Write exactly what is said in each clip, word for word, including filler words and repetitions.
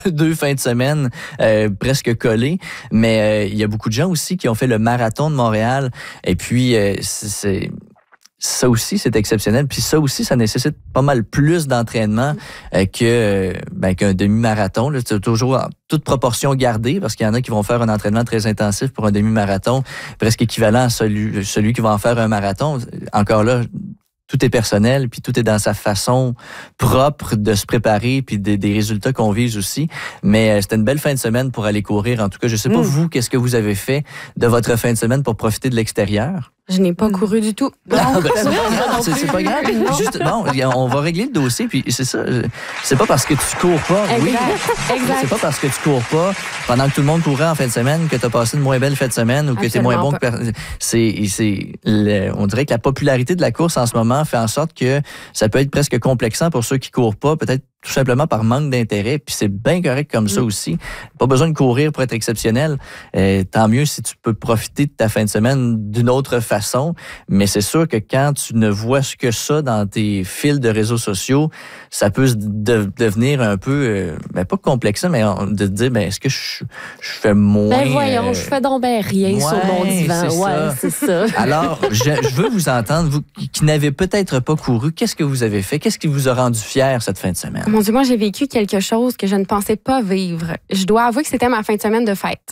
deux fins de semaine euh, presque collées. Mais il euh, y a beaucoup de gens aussi qui ont fait le marathon de Montréal. Et puis, euh, c'est... Ça aussi, c'est exceptionnel. Puis ça aussi, ça nécessite pas mal plus d'entraînement euh, que ben, qu'un demi-marathon. Là. C'est toujours en toute proportion gardée, parce qu'il y en a qui vont faire un entraînement très intensif pour un demi-marathon, presque équivalent à celui, celui qui va en faire un marathon. Encore là, tout est personnel, puis tout est dans sa façon propre de se préparer, puis des, des résultats qu'on vise aussi. Mais euh, c'était une belle fin de semaine pour aller courir. En tout cas, je sais pas, mmh. vous, qu'est-ce que vous avez fait de votre fin de semaine pour profiter de l'extérieur? Je n'ai pas couru du tout. Non, ben, c'est, pas grave, c'est, c'est pas grave. Juste, bon, on va régler le dossier, puis c'est ça. C'est pas parce que tu cours pas. Exact. Oui. Exact. C'est pas parce que tu cours pas pendant que tout le monde courait en fin de semaine que tu as passé une moins belle fin de semaine ou que tu es moins bon que per... c'est, c'est le... On dirait que la popularité de la course en ce moment fait en sorte que ça peut être presque complexant pour ceux qui courent pas, peut-être tout simplement par manque d'intérêt, puis c'est bien correct comme ça aussi. Pas besoin de courir pour être exceptionnel. Euh, tant mieux si tu peux profiter de ta fin de semaine d'une autre façon, mais c'est sûr que quand tu ne vois que ça dans tes fils de réseaux sociaux, ça peut de, devenir un peu, euh, ben pas complexant, mais de te dire, ben est-ce que je, je fais moins... Ben voyons, euh, je fais donc ben rien ouais, sur mon divan. C'est ouais, ça. c'est ça. Alors, je, je veux vous entendre, vous qui n'avez peut-être pas couru, qu'est-ce que vous avez fait? Qu'est-ce qui vous a rendu fier cette fin de semaine? Mon Dieu, moi, j'ai vécu quelque chose que je ne pensais pas vivre. Je dois avouer que c'était ma fin de semaine de fête.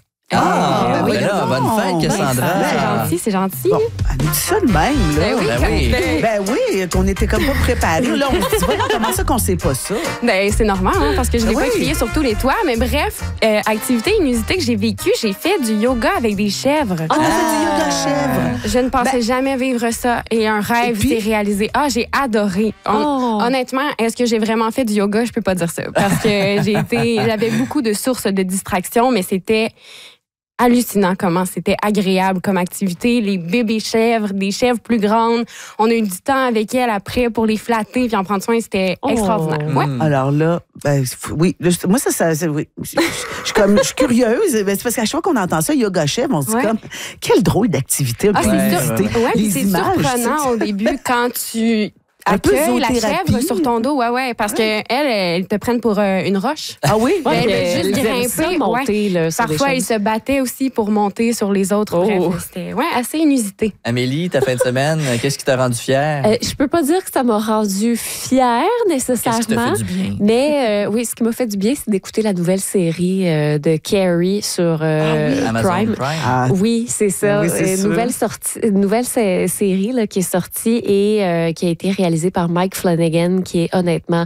Ah, euh, ben là, bonne fête, Cassandra. C'est gentil, c'est gentil. Bon, elle nous dit ça de même, là. Ben oui, ben oui. Ben oui, qu'on était comme pas préparés. Là, on se dit, voilà, comment ça qu'on sait pas ça? Ben, c'est normal, hein, parce que je l'ai oui. pas crié sur tous les toits. Mais bref, euh, activité inusitée que j'ai vécue, j'ai fait du yoga avec des chèvres. Ah, c'est du yoga chèvre. Je ne pensais Ben, jamais vivre ça. Et un rêve puis, s'est réalisé. Ah, j'ai adoré. On, Oh. Honnêtement, est-ce que j'ai vraiment fait du yoga? Je peux pas dire ça. Parce que j'ai été, j'avais beaucoup de sources de distraction, mais c'était hallucinant comment c'était agréable comme activité. Les bébés chèvres, des chèvres plus grandes. On a eu du temps avec elles après pour les flatter puis en prendre soin. C'était Oh. extraordinaire. Ouais. Mm. Alors là, ben, oui, là, moi, ça, ça, ça oui. Je, je, je suis comme, je suis curieuse. Ben, c'est parce qu'à chaque fois qu'on entend ça, yoga chèvre, on se dit Ouais. comme, quelle drôle d'activité. Ah, c'est Ouais, sûr. ouais. Ouais, puis Les c'est images, surprenant tu sais. au début quand tu Un peu accueilles la zoothérapie. chèvre sur ton dos. Ouais, ouais, parce Ouais. que elle, elle te prennent pour euh, une roche. Ah oui? Ouais, Ouais, elle elle veut juste aime ça, grimper. monter, là, sur des Parfois, elle choses. se battait aussi pour monter sur les autres. Oh. Bref, c'était ouais, assez inusité. Amélie, ta fin de semaine, qu'est-ce qui t'a rendu fière? Euh, je peux pas dire que ça m'a rendu fière Qu'est-ce qui t'a nécessairement. fait du bien? Mais euh, oui, ce qui m'a fait du bien, c'est d'écouter la nouvelle série euh, de Carrie sur euh, Amazon Prime. Prime. Ah, Oui, c'est ça. Oui, c'est une sûr. nouvelle sortie, une nouvelle sé- série là, qui est sortie et euh, qui a été réalisée par Mike Flanagan, qui est honnêtement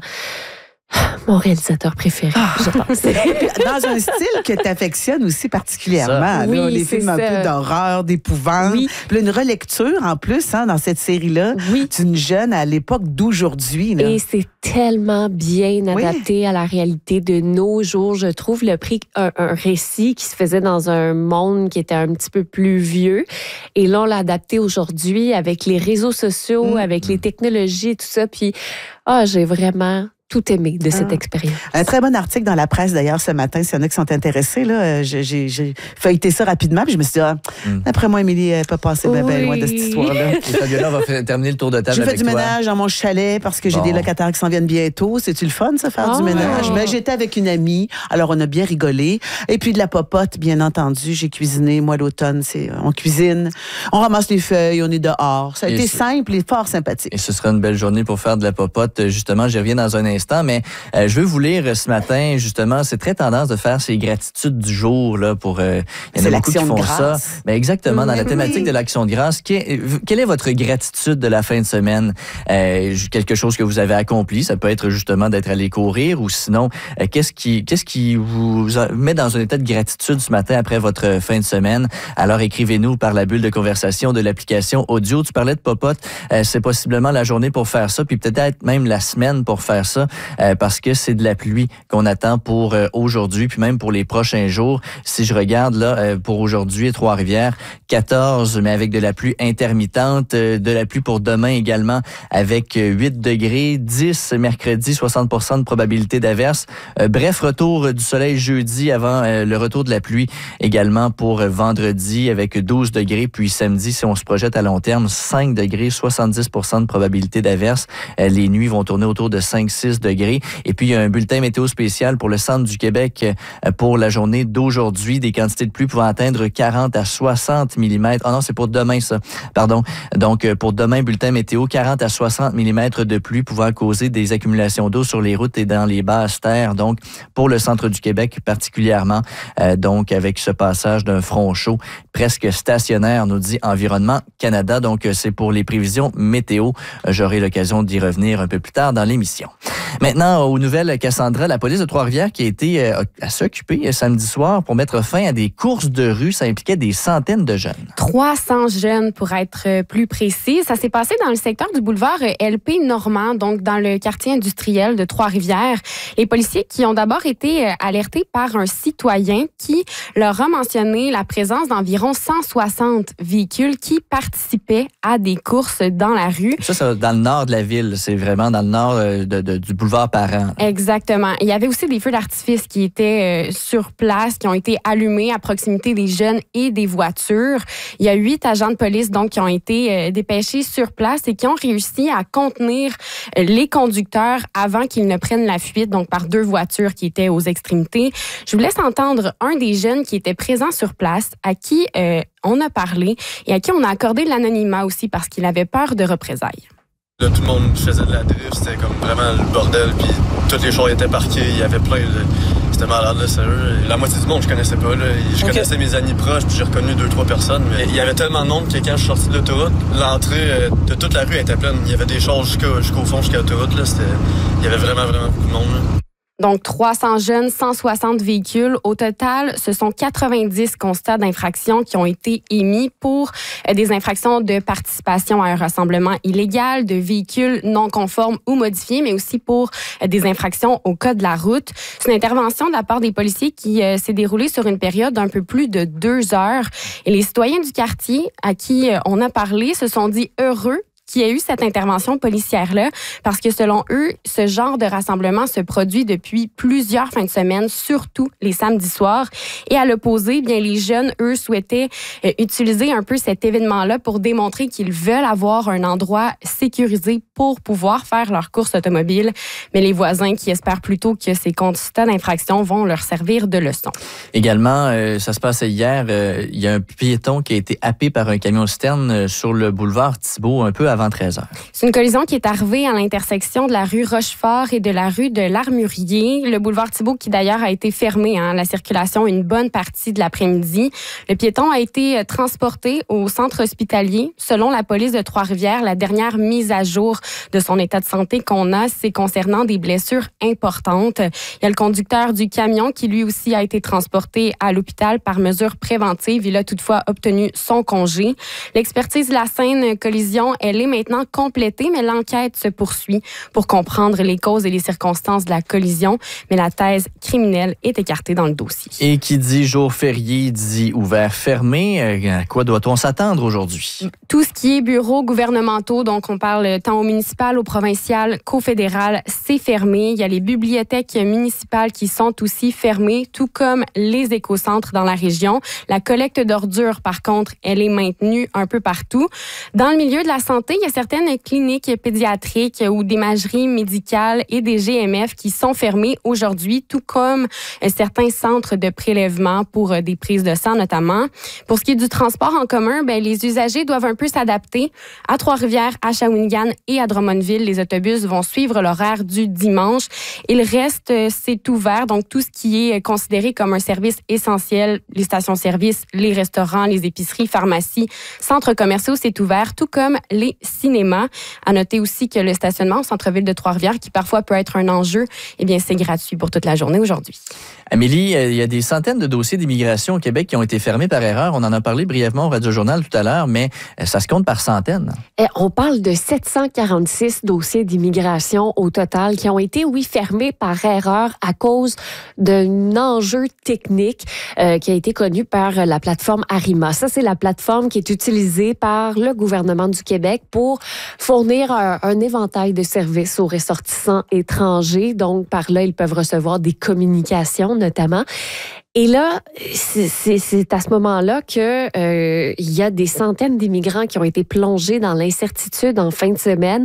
mon réalisateur préféré, je pense. dans un style que tu affectionnes aussi particulièrement. Ça. Là, Oui, les c'est films un ça. peu d'horreur, d'épouvante. Oui. Puis là, une relecture en plus hein, dans cette série-là Oui. d'une jeune à l'époque d'aujourd'hui. Là. Et c'est tellement bien Oui. adapté à la réalité de nos jours. Je trouve le prix un, un récit qui se faisait dans un monde qui était un petit peu plus vieux. Et là, on l'a adapté aujourd'hui avec les réseaux sociaux, Mm. avec les technologies et tout ça. Puis, ah, j'ai vraiment tout aimé de cette Ah. expérience. Un très bon article dans la presse, d'ailleurs, ce matin, s'il y en a qui sont intéressés. Là, euh, j'ai, j'ai, j'ai feuilleté ça rapidement, puis je me suis dit, ah, Mm. d'après moi, Émilie, elle n'est pas passée bien Oui. loin de cette histoire-là. Et Fabiola va faire- terminer le tour de table J'ai fait avec du toi. ménage dans mon chalet parce que j'ai Bon. des locataires qui s'en viennent bientôt. C'est-tu le fun, ça, faire Oh. du ménage? Mais j'étais avec une amie, alors on a bien rigolé. Et puis de la popote, bien entendu. J'ai cuisiné. Moi, l'automne, c'est on cuisine, on ramasse les feuilles, on est dehors. Ça a Et été ce- simple et fort sympathique. Et ce sera une belle journée pour faire de la popote. Justement, j'y reviens dans un instant, mais euh, je veux vous lire ce matin, justement, c'est très tendance de faire ces gratitudes du jour, là, pour... Euh, il y en C'est a beaucoup qui l'action de font ça. grâce. Ben exactement, dans la Oui. thématique de l'action de grâce. Qu'est- Quelle est votre gratitude de la fin de semaine? Euh, quelque chose que vous avez accompli, ça peut être justement d'être allé courir, ou sinon, euh, qu'est-ce qui, qu'est-ce qui vous a- met dans un état de gratitude ce matin après votre fin de semaine? Alors, écrivez-nous par la bulle de conversation de l'application audio. Tu parlais de popote, euh, c'est possiblement la journée pour faire ça, puis peut-être même la semaine pour faire ça, euh, parce que c'est de la pluie qu'on attend pour euh, aujourd'hui, puis même pour les prochains jours. Si je regarde là, euh, pour aujourd'hui, Trois-Rivières, quatorze, mais avec de la pluie intermittente, euh, de la pluie pour demain également, avec euh, huit degrés, dix mercredi, soixante pour cent de probabilité d'averse. Euh, bref, retour du soleil jeudi avant euh, le retour de la pluie également pour euh, vendredi, avec douze degrés, puis samedi, si on se projette à long terme, cinq degrés, soixante-dix pour cent de probabilité d'averse. Euh, les nuits vont tourner autour de cinq six degrés. Et puis, il y a un bulletin météo spécial pour le centre du Québec pour la journée d'aujourd'hui. Des quantités de pluie pouvant atteindre quarante à soixante millimètres. Ah non, c'est pour demain, ça. Pardon. Donc, pour demain, bulletin météo, quarante à soixante millimètres de pluie pouvant causer des accumulations d'eau sur les routes et dans les basses terres. Donc, pour le centre du Québec particulièrement, euh, donc avec ce passage d'un front chaud presque stationnaire, nous dit Environnement Canada. Donc, c'est pour les prévisions météo. J'aurai l'occasion d'y revenir un peu plus tard dans l'émission. Maintenant, aux nouvelles, Cassandra, la police de Trois-Rivières qui a été euh, à s'occuper samedi soir pour mettre fin à des courses de rue. Ça impliquait des centaines de jeunes. trois cents jeunes, pour être plus précis. Ça s'est passé dans le secteur du boulevard L P Normand, donc dans le quartier industriel de Trois-Rivières. Les policiers qui ont d'abord été alertés par un citoyen qui leur a mentionné la présence d'environ cent soixante véhicules qui participaient à des courses dans la rue. Ça, c'est dans le nord de la ville. C'est vraiment dans le nord de, de, du boulevard Parent. Exactement. Il y avait aussi des feux d'artifice qui étaient euh, sur place, qui ont été allumés à proximité des jeunes et des voitures. Il y a huit agents de police donc qui ont été euh, dépêchés sur place et qui ont réussi à contenir euh, les conducteurs avant qu'ils ne prennent la fuite, donc par deux voitures qui étaient aux extrémités. Je vous laisse entendre un des jeunes qui était présent sur place, à qui euh, on a parlé et à qui on a accordé l'anonymat aussi parce qu'il avait peur de représailles. Là, tout le monde faisait de la drift, c'était comme vraiment le bordel, puis tous les chars étaient parqués, il y avait plein de... C'était malade, là, sérieux. La moitié du monde, je connaissais pas, là. Je okay. connaissais mes amis proches, puis j'ai reconnu deux, trois personnes, mais il y avait tellement de monde que quand je suis sorti de l'autoroute, l'entrée de toute la rue était pleine. Il y avait des chars jusqu'au, jusqu'au fond, jusqu'à l'autoroute, là. C'était... Il y avait vraiment, vraiment beaucoup de monde, là. Donc, trois cents jeunes, cent soixante véhicules. Au total, ce sont quatre-vingt-dix constats d'infraction qui ont été émis pour des infractions de participation à un rassemblement illégal, de véhicules non conformes ou modifiés, mais aussi pour des infractions au code de la route. C'est une intervention de la part des policiers qui euh, s'est déroulée sur une période d'un peu plus de deux heures. Et les citoyens du quartier à qui euh, on a parlé se sont dit heureux qu'il y a eu cette intervention policière-là, parce que selon eux, ce genre de rassemblement se produit depuis plusieurs fins de semaine, surtout les samedis soirs. Et à l'opposé, bien les jeunes, eux, souhaitaient euh, utiliser un peu cet événement-là pour démontrer qu'ils veulent avoir un endroit sécurisé pour pouvoir faire leurs courses automobiles. Mais les voisins qui espèrent plutôt que ces constats d'infraction vont leur servir de leçon. Également, euh, ça se passait hier, euh, il y a un piéton qui a été happé par un camion-citerne euh, sur le boulevard Thibault, un peu avant treize heures. C'est une collision qui est arrivée à l'intersection de la rue Rochefort et de la rue de l'Armurier. Le boulevard Thibault qui d'ailleurs a été fermé à hein, la circulation une bonne partie de l'après-midi. Le piéton a été transporté au centre hospitalier. Selon la police de Trois-Rivières, la dernière mise à jour de son état de santé qu'on a, c'est concernant des blessures importantes. Il y a le conducteur du camion qui lui aussi a été transporté à l'hôpital par mesure préventive. Il a toutefois obtenu son congé. L'expertise de la scène collision, elle est maintenant complétée, mais l'enquête se poursuit pour comprendre les causes et les circonstances de la collision. Mais la thèse criminelle est écartée dans le dossier. Et qui dit jour férié dit ouvert fermé. À quoi doit-on s'attendre aujourd'hui? Tout ce qui est bureaux gouvernementaux, donc on parle tant au municipal, au provincial qu'au fédéral, c'est fermé. Il y a les bibliothèques municipales qui sont aussi fermées, tout comme les écocentres dans la région. La collecte d'ordures, par contre, elle est maintenue un peu partout. Dans le milieu de la santé, il y a certaines cliniques pédiatriques ou d'imagerie médicale et des G M F qui sont fermées aujourd'hui, tout comme certains centres de prélèvement pour des prises de sang notamment. Pour ce qui est du transport en commun, ben, les usagers doivent un peu s'adapter. À Trois-Rivières, à Shawinigan et à Drummondville, les autobus vont suivre l'horaire du dimanche. Il reste, c'est ouvert, donc tout ce qui est considéré comme un service essentiel, les stations-service, les restaurants, les épiceries, pharmacies, centres commerciaux, c'est ouvert, tout comme les cinémas. À noter aussi que le stationnement au centre-ville de Trois-Rivières, qui parfois peut être un enjeu, eh bien, c'est gratuit pour toute la journée aujourd'hui. Amélie, il y a des centaines de dossiers d'immigration au Québec qui ont été fermés par erreur. On en a parlé brièvement au Radio-Journal tout à l'heure, mais ça se compte par centaines. Et on parle de sept cent quarante-six dossiers d'immigration au total qui ont été, oui, fermés par erreur à cause d'un enjeu technique euh, qui a été connu par la plateforme Arima. Ça, c'est la plateforme qui est utilisée par le gouvernement du Québec pour fournir un, un éventail de services aux ressortissants étrangers. Donc, par là, ils peuvent recevoir des communications, notamment. Et là, c'est, c'est, c'est à ce moment-là que euh, il y a des centaines d'immigrants qui ont été plongés dans l'incertitude en fin de semaine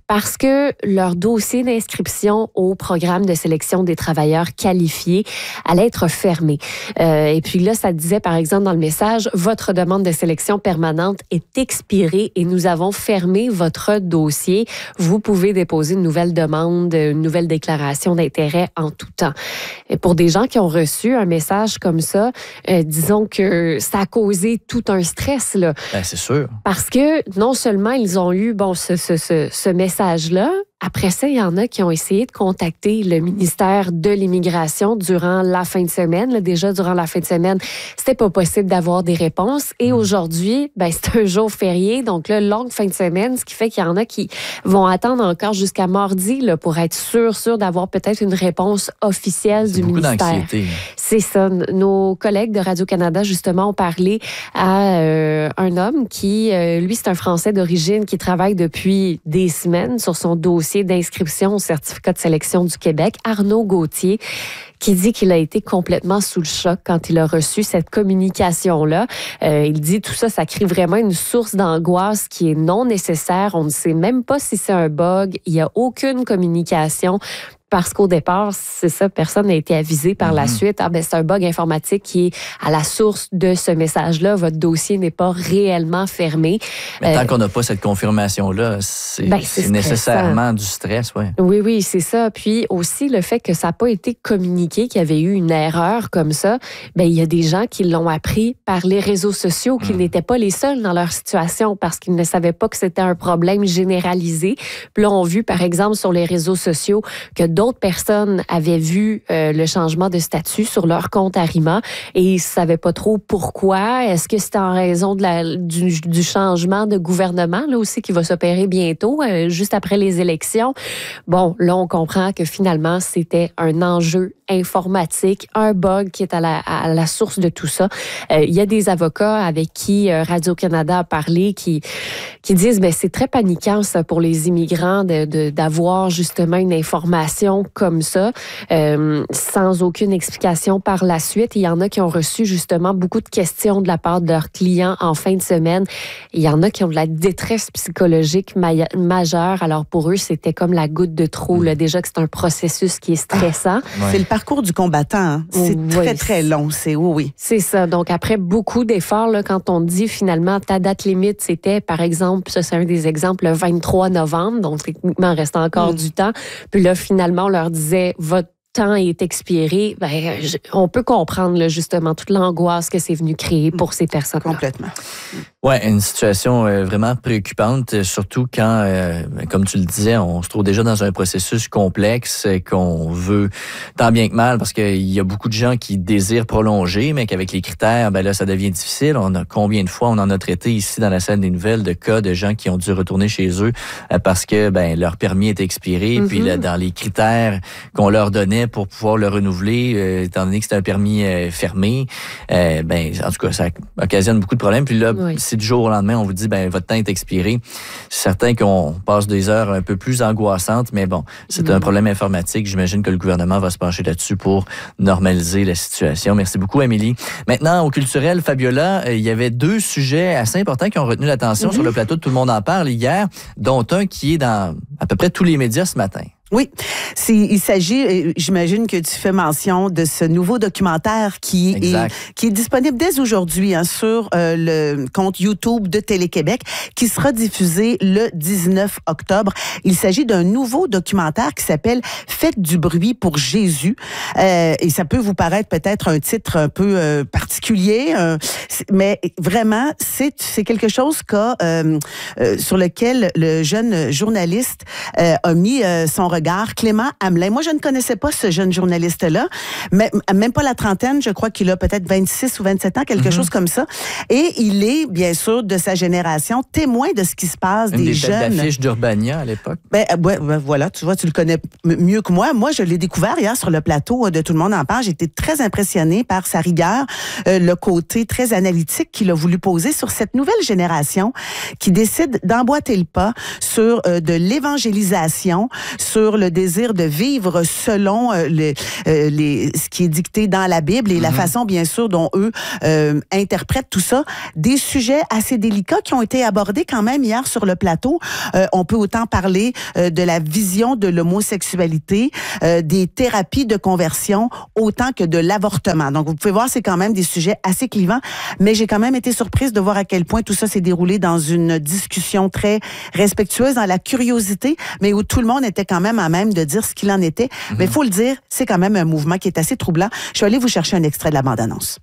parce que leur dossier d'inscription au programme de sélection des travailleurs qualifiés allait être fermé. Euh, et puis là, ça disait, par exemple, dans le message, votre demande de sélection permanente est expirée et nous avons fermé votre dossier. Vous pouvez déposer une nouvelle demande, une nouvelle déclaration d'intérêt en tout temps. Et pour des gens qui ont reçu un message comme ça, euh, disons que ça a causé tout un stress, là. Ben, c'est sûr. Parce que non seulement ils ont eu bon, ce, ce, ce, ce message-là, après ça, il y en a qui ont essayé de contacter le ministère de l'Immigration durant la fin de semaine. Là, déjà, durant la fin de semaine, c'était pas possible d'avoir des réponses. Et aujourd'hui, ben, c'est un jour férié, donc là, longue fin de semaine, ce qui fait qu'il y en a qui vont attendre encore jusqu'à mardi là, pour être sûr, sûr d'avoir peut-être une réponse officielle c'est du beaucoup ministère. D'anxiété. C'est ça. Nos collègues de Radio-Canada, justement, ont parlé à euh, un homme qui, euh, lui, c'est un Français d'origine qui travaille depuis des semaines sur son dossier d'inscription au certificat de sélection du Québec, Arnaud Gauthier, qui dit qu'il a été complètement sous le choc quand il a reçu cette communication-là. Euh, il dit tout ça, ça crée vraiment une source d'angoisse qui est non nécessaire. On ne sait même pas si c'est un bug. Il n'y a aucune communication. Parce qu'au départ, c'est ça, personne n'a été avisé par la suite. Ah ben c'est un bug informatique qui est à la source de ce message-là. Votre dossier n'est pas réellement fermé. Mais tant euh, qu'on n'a pas cette confirmation-là, c'est, ben, c'est c'est nécessairement du stress, oui. Oui, oui, c'est ça. Puis aussi, le fait que ça n'a pas été communiqué, qu'il y avait eu une erreur comme ça, ben il y a des gens qui l'ont appris par les réseaux sociaux, qu'ils mmh. n'étaient pas les seuls dans leur situation parce qu'ils ne savaient pas que c'était un problème généralisé. Puis là, on a vu, par exemple, sur les réseaux sociaux que d'autres D'autres personnes avaient vu euh, le changement de statut sur leur compte Arima et ils ne savaient pas trop pourquoi. Est-ce que c'était en raison de la, du, du changement de gouvernement là aussi qui va s'opérer bientôt, euh, juste après les élections? Bon, là, on comprend que finalement, c'était un enjeu informatique, un bug qui est à la, à la source de tout ça. Euh, il y a des avocats avec qui euh, Radio-Canada a parlé qui, qui disent ben c'est très paniquant ça, pour les immigrants de, de, d'avoir justement une information comme ça, euh, sans aucune explication par la suite. Il y en a qui ont reçu justement beaucoup de questions de la part de leurs clients en fin de semaine. Il y en a qui ont de la détresse psychologique ma- majeure. Alors pour eux, c'était comme la goutte de trop. Là. Déjà que c'est un processus qui est stressant. Ah, ouais. C'est le parcours du combattant. Hein. C'est oui, très, très long. C'est oui, oui. C'est ça. Donc après beaucoup d'efforts, là, quand on dit finalement ta date limite, c'était par exemple, ça c'est un des exemples, le vingt-trois novembre. Donc techniquement, il reste encore mm. du temps. Puis là, finalement, on leur disait, votre temps est expiré. Ben, je, on peut comprendre là, justement toute l'angoisse que c'est venu créer pour ces personnes. Complètement. Oui, une situation euh, vraiment préoccupante, surtout quand, euh, comme tu le disais, on se trouve déjà dans un processus complexe qu'on veut tant bien que mal, parce qu'il y a beaucoup de gens qui désirent prolonger, mais qu'avec les critères, ben là, ça devient difficile. On a combien de fois on en a traité ici dans la scène des nouvelles de cas de gens qui ont dû retourner chez eux euh, parce que ben leur permis est expiré, mm-hmm. puis là, dans les critères qu'on leur donnait pour pouvoir le renouveler, euh, étant donné que c'est un permis euh, fermé, euh, ben en tout cas, ça occasionne beaucoup de problèmes. Puis là, oui. si du jour au lendemain, on vous dit, ben votre temps est expiré, c'est certain qu'on passe des heures un peu plus angoissantes, mais bon, c'est mmh. un problème informatique. J'imagine que le gouvernement va se pencher là-dessus pour normaliser la situation. Merci beaucoup, Amélie. Maintenant, au culturel, Fabiola, il y avait deux sujets assez importants qui ont retenu l'attention mmh. sur le plateau de Tout le monde en parle hier, dont un qui est dans à peu près tous les médias ce matin. Oui, c'est, il s'agit, j'imagine que tu fais mention de ce nouveau documentaire qui est, qui est disponible dès aujourd'hui hein, sur euh, le compte YouTube de Télé-Québec, qui sera diffusé le dix-neuf octobre. Il s'agit d'un nouveau documentaire qui s'appelle « Faites du bruit pour Jésus euh, ». Et ça peut vous paraître peut-être un titre un peu euh, particulier, euh, mais vraiment, c'est, c'est quelque chose qu'a, euh, euh, sur lequel le jeune journaliste euh, a mis euh, son regard, Clément Hamelin. Moi, je ne connaissais pas ce jeune journaliste-là, mais même pas la trentaine, je crois qu'il a peut-être vingt-six ou vingt-sept ans, quelque mm-hmm. chose comme ça. Et il est, bien sûr, de sa génération, témoin de ce qui se passe Une des, des jeunes. Une d'affiche d'Urbania à l'époque. Ben, ouais, ben, voilà, tu vois, tu le connais m- mieux que moi. Moi, je l'ai découvert hier sur le plateau de Tout le monde en parle. J'ai été très impressionnée par sa rigueur, euh, le côté très analytique qu'il a voulu poser sur cette nouvelle génération qui décide d'emboîter le pas sur euh, de l'évangélisation, sur sur le désir de vivre selon euh, les, euh, les, ce qui est dicté dans la Bible et mm-hmm. la façon, bien sûr, dont eux euh, interprètent tout ça. Des sujets assez délicats qui ont été abordés quand même hier sur le plateau. Euh, on peut autant parler euh, de la vision de l'homosexualité, euh, des thérapies de conversion, autant que de l'avortement. Donc, vous pouvez voir, c'est quand même des sujets assez clivants, mais j'ai quand même été surprise de voir à quel point tout ça s'est déroulé dans une discussion très respectueuse, dans la curiosité, mais où tout le monde était quand même à même de dire ce qu'il en était. Mm-hmm. Mais il faut le dire, c'est quand même un mouvement qui est assez troublant. Je suis allée vous chercher un extrait de la bande-annonce.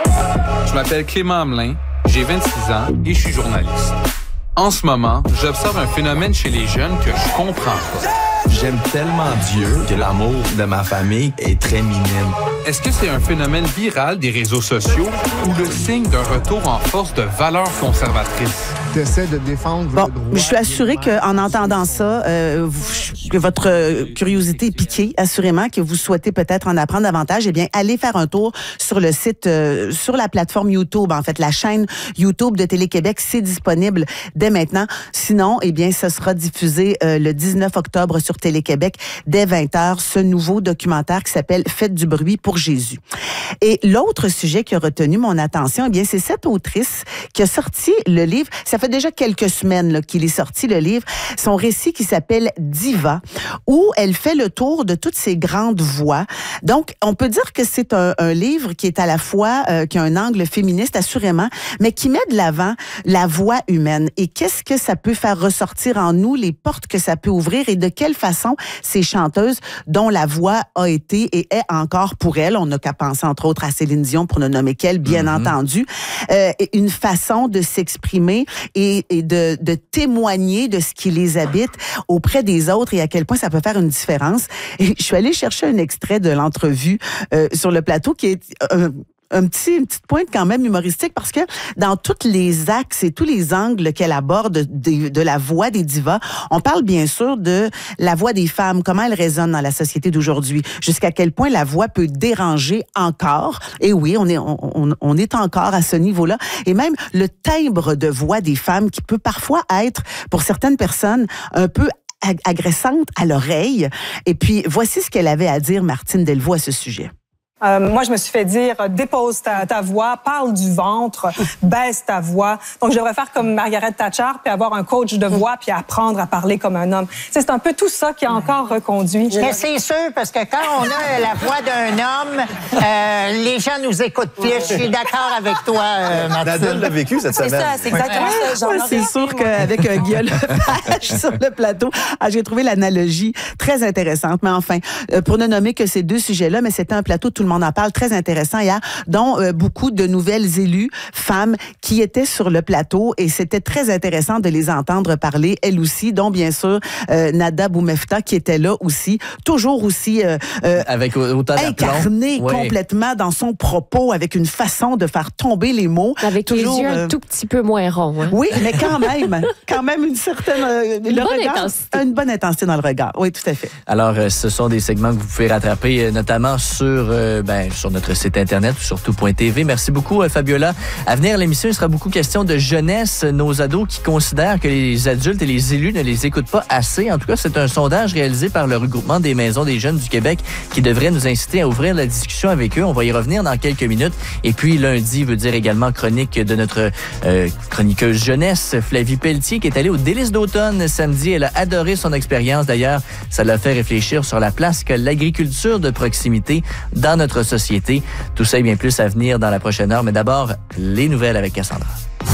Je m'appelle Clément Hamelin, j'ai vingt-six ans et je suis journaliste. En ce moment, j'observe un phénomène chez les jeunes que je comprends pas. J'aime tellement Dieu que l'amour de ma famille est très minime. Est-ce que c'est un phénomène viral des réseaux sociaux ou le signe d'un retour en force de valeurs conservatrices? T'essaies de défendre bon, le droit. Je suis assurée qu'en entendant ça, euh, vous, que votre curiosité est piquée, assurément, que vous souhaitez peut-être en apprendre davantage. Eh bien, allez faire un tour sur le site, euh, sur la plateforme YouTube. En fait, la chaîne YouTube de Télé-Québec, c'est disponible dès maintenant. Sinon, eh bien, ce sera diffusé euh, le dix-neuf octobre sur Télé-Québec dès vingt heures, ce nouveau documentaire qui s'appelle « Faites du bruit pour Jésus ». Et l'autre sujet qui a retenu mon attention, eh bien, c'est cette autrice qui a sorti le livre. Ça fait déjà quelques semaines là, qu'il est sorti, le livre. Son récit qui s'appelle « Diva », où elle fait le tour de toutes ces grandes voix. Donc, on peut dire que c'est un, un livre qui est à la fois, euh, qui a un angle féministe, assurément, mais qui met de l'avant la voix humaine. Et qu'est-ce que ça peut faire ressortir en nous, les portes que ça peut ouvrir et de quelle façon ces chanteuses dont la voix a été et est encore pour elles, on n'a qu'à penser entre autres à Céline Dion pour ne nommer qu'elle, bien mm-hmm. entendu, euh, une façon de s'exprimer et, et de, de témoigner de ce qui les habite auprès des autres et à quel point ça peut faire une différence. Et je suis allée chercher un extrait de l'entrevue euh, sur le plateau qui est... Euh, un petit, une petite pointe quand même humoristique parce que dans tous les axes et tous les angles qu'elle aborde de, de la voix des divas, on parle bien sûr de la voix des femmes, comment elle résonne dans la société d'aujourd'hui, jusqu'à quel point la voix peut déranger encore. Et oui, on est, on, on est encore à ce niveau-là. Et même le timbre de voix des femmes qui peut parfois être, pour certaines personnes, un peu agressante à l'oreille. Et puis, voici ce qu'elle avait à dire, Martine Delvaux, à ce sujet. Euh, moi, je me suis fait dire, dépose ta, ta voix, parle du ventre, baisse ta voix. Donc, je devrais faire comme Margaret Thatcher, puis avoir un coach de voix, puis apprendre à parler comme un homme. T'sais, c'est un peu tout ça qui a encore reconduit. Mais c'est sûr, parce que quand on a la voix d'un homme, euh, les gens nous écoutent plus. Je suis d'accord avec toi, euh, Martine. Nadèle l'a vécu cette semaine. C'est ça, c'est exactement ouais. ça. Ouais, c'est sûr qu'avec un Guillaume Lepage sur le plateau, ah, j'ai trouvé l'analogie très intéressante. Mais enfin, euh, pour ne nommer que ces deux sujets-là, mais c'était un plateau tout le monde en parle, très intéressant hier, dont euh, beaucoup de nouvelles élues, femmes, qui étaient sur le plateau et c'était très intéressant de les entendre parler, elles aussi, dont bien sûr euh, Nada Boumefta qui était là aussi, toujours aussi euh, euh, avec autant incarnée oui. complètement dans son propos, avec une façon de faire tomber les mots. Avec toujours, les yeux euh, un tout petit peu moins ronds. Hein? Oui, mais quand même, quand même une certaine... Euh, une le bonne regard, intensité. Une bonne intensité dans le regard, oui, tout à fait. Alors, euh, ce sont des segments que vous pouvez rattraper, euh, notamment sur... Euh, ben, sur notre site internet ou sur tout point t v. Merci beaucoup, Fabiola. À venir, l'émission, il sera beaucoup question de jeunesse, nos ados qui considèrent que les adultes et les élus ne les écoutent pas assez. En tout cas, c'est un sondage réalisé par le regroupement des maisons des jeunes du Québec qui devrait nous inciter à ouvrir la discussion avec eux. On va y revenir dans quelques minutes. Et puis, lundi veut dire également chronique de notre euh, chroniqueuse jeunesse, Flavie Pelletier, qui est allée au Délices d'automne samedi. Elle a adoré son expérience. D'ailleurs, ça l'a fait réfléchir sur la place que l'agriculture de proximité dans notre société. Tout ça et bien plus à venir dans la prochaine heure, mais d'abord, les nouvelles avec Cassandra.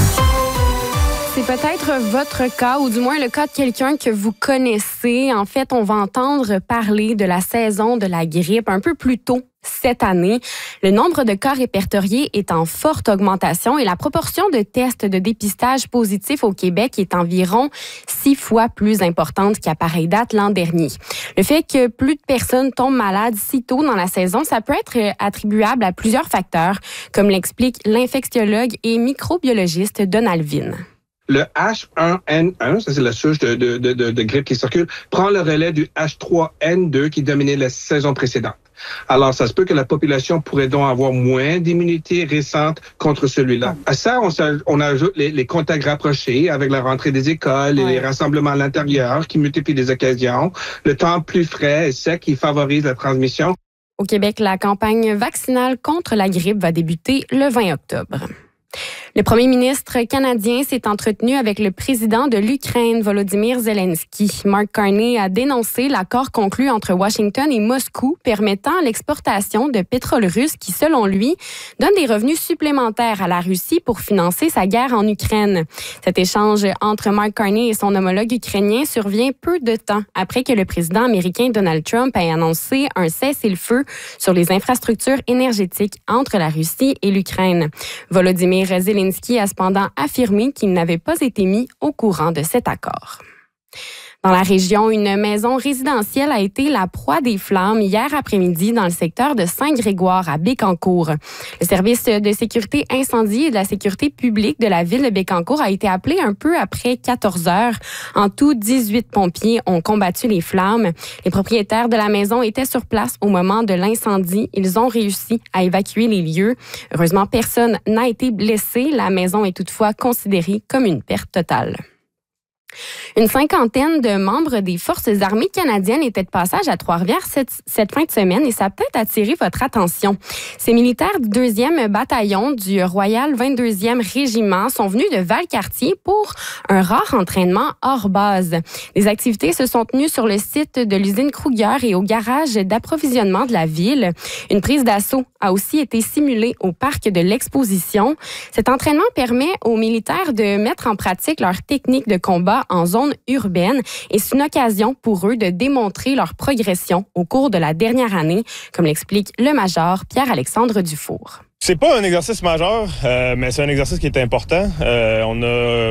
C'est peut-être votre cas, ou du moins le cas de quelqu'un que vous connaissez. En fait, on va entendre parler de la saison de la grippe un peu plus tôt cette année. Le nombre de cas répertoriés est en forte augmentation et la proportion de tests de dépistage positifs au Québec est environ six fois plus importante qu'à pareille date l'an dernier. Le fait que plus de personnes tombent malades si tôt dans la saison, ça peut être attribuable à plusieurs facteurs, comme l'explique l'infectiologue et microbiologiste Donald Vin. le H un N un, ça c'est la souche de, de, de, de, de grippe qui circule, prend le relais du H trois N deux qui dominait la saison précédente. Alors, ça se peut que la population pourrait donc avoir moins d'immunité récente contre celui-là. À ça, on, on ajoute les, les contacts rapprochés avec la rentrée des écoles et ouais. les rassemblements à l'intérieur qui multiplient les occasions, le temps plus frais et sec qui favorise la transmission. Au Québec, la campagne vaccinale contre la grippe va débuter le vingt octobre. Le premier ministre canadien s'est entretenu avec le président de l'Ukraine, Volodymyr Zelensky. Mark Carney a dénoncé l'accord conclu entre Washington et Moscou permettant l'exportation de pétrole russe qui, selon lui, donne des revenus supplémentaires à la Russie pour financer sa guerre en Ukraine. Cet échange entre Mark Carney et son homologue ukrainien survient peu de temps après que le président américain Donald Trump ait annoncé un cessez-le-feu sur les infrastructures énergétiques entre la Russie et l'Ukraine. Volodymyr Zelensky a cependant affirmé qu'il n'avait pas été mis au courant de cet accord. Dans la région, une maison résidentielle a été la proie des flammes hier après-midi dans le secteur de Saint-Grégoire à Bécancour. Le service de sécurité incendie et de la sécurité publique de la ville de Bécancour a été appelé un peu après quatorze heures. En tout, dix-huit pompiers ont combattu les flammes. Les propriétaires de la maison étaient sur place au moment de l'incendie. Ils ont réussi à évacuer les lieux. Heureusement, personne n'a été blessé. La maison est toutefois considérée comme une perte totale. Une cinquantaine de membres des Forces armées canadiennes étaient de passage à Trois-Rivières cette, cette fin de semaine et ça a peut-être attiré votre attention. Ces militaires du deuxième bataillon du Royal vingt-deuxième Régiment sont venus de Valcartier pour un rare entraînement hors base. Les activités se sont tenues sur le site de l'usine Kruger et au garage d'approvisionnement de la ville. Une prise d'assaut a aussi été simulée au parc de l'Exposition. Cet entraînement permet aux militaires de mettre en pratique leurs techniques de combat en zone urbaine et c'est une occasion pour eux de démontrer leur progression au cours de la dernière année, comme l'explique le major Pierre-Alexandre Dufour. C'est pas un exercice majeur, euh, mais c'est un exercice qui est important. Euh, on a,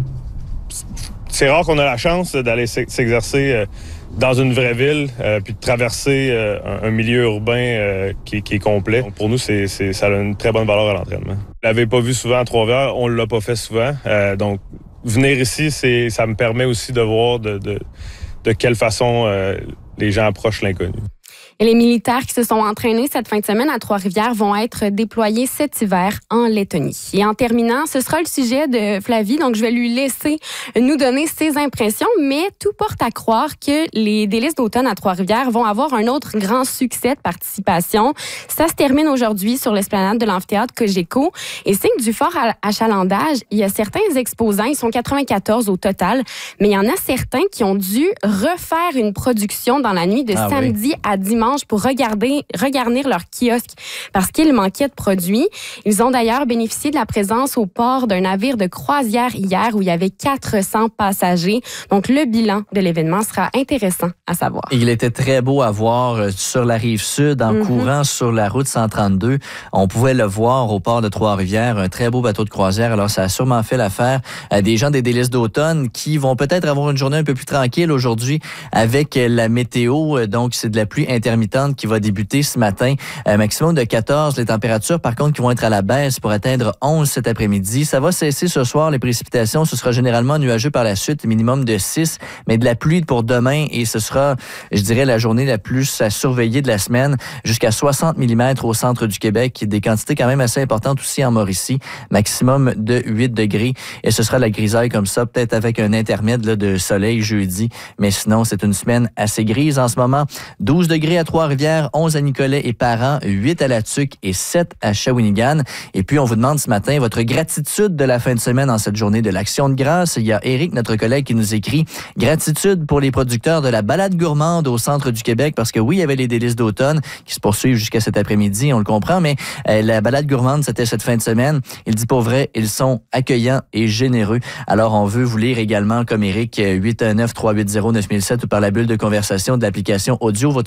c'est rare qu'on a la chance d'aller s'exercer euh, dans une vraie ville, euh, puis de traverser euh, un, un milieu urbain euh, qui, qui est complet. Donc pour nous, c'est, c'est, ça a une très bonne valeur à l'entraînement. Je l'avais pas vu souvent à Trois-Rivières, on l'a pas fait souvent, euh, donc venir ici, c'est, ça me permet aussi de voir de, de, de quelle façon euh, les gens approchent l'inconnu. Et les militaires qui se sont entraînés cette fin de semaine à Trois-Rivières vont être déployés cet hiver en Lettonie. Et en terminant, ce sera le sujet de Flavie, donc je vais lui laisser nous donner ses impressions, mais tout porte à croire que les délices d'automne à Trois-Rivières vont avoir un autre grand succès de participation. Ça se termine aujourd'hui sur l'esplanade de l'amphithéâtre Cogeco. Et signe du fort achalandage, il y a certains exposants, ils sont quatre-vingt-quatorze au total, mais il y en a certains qui ont dû refaire une production dans la nuit de ah samedi oui. à dimanche pour regarder, regarnir leur kiosque parce qu'il manquait de produits. Ils ont d'ailleurs bénéficié de la présence au port d'un navire de croisière hier où il y avait quatre cents passagers. Donc, le bilan de l'événement sera intéressant à savoir. Il était très beau à voir sur la rive sud, en mm-hmm. courant sur la route cent trente-deux. On pouvait le voir au port de Trois-Rivières, un très beau bateau de croisière. Alors, ça a sûrement fait l'affaire des gens des délices d'automne qui vont peut-être avoir une journée un peu plus tranquille aujourd'hui avec la météo. Donc, c'est de la pluie intermitente qui va débuter ce matin. Euh, maximum de quatorze. Les températures, par contre, qui vont être à la baisse pour atteindre onze cet après-midi. Ça va cesser ce soir. Les précipitations, ce sera généralement nuageux par la suite, minimum de six, mais de la pluie pour demain et ce sera, je dirais, la journée la plus à surveiller de la semaine. Jusqu'à soixante millimètres au centre du Québec. Des quantités quand même assez importantes aussi en Mauricie. Maximum de huit degrés. Et ce sera la grisaille comme ça, peut-être avec un intermède là, de soleil jeudi. Mais sinon, c'est une semaine assez grise en ce moment. douze degrés à Trois-Rivières, onze à Nicolet et Parent, huit à La Tuque et sept à Shawinigan. Et puis, on vous demande ce matin votre gratitude de la fin de semaine en cette journée de l'Action de grâce. Il y a Éric, notre collègue, qui nous écrit « Gratitude pour les producteurs de la balade gourmande au centre du Québec » parce que oui, il y avait les délices d'automne qui se poursuivent jusqu'à cet après-midi, on le comprend, mais euh, la balade gourmande, c'était cette fin de semaine. Il dit pour vrai, ils sont accueillants et généreux. Alors, on veut vous lire également, comme Éric, huit un neuf, trois huit zéro, neuf mille sept ou par la bulle de conversation de l'application audio, votre gratitude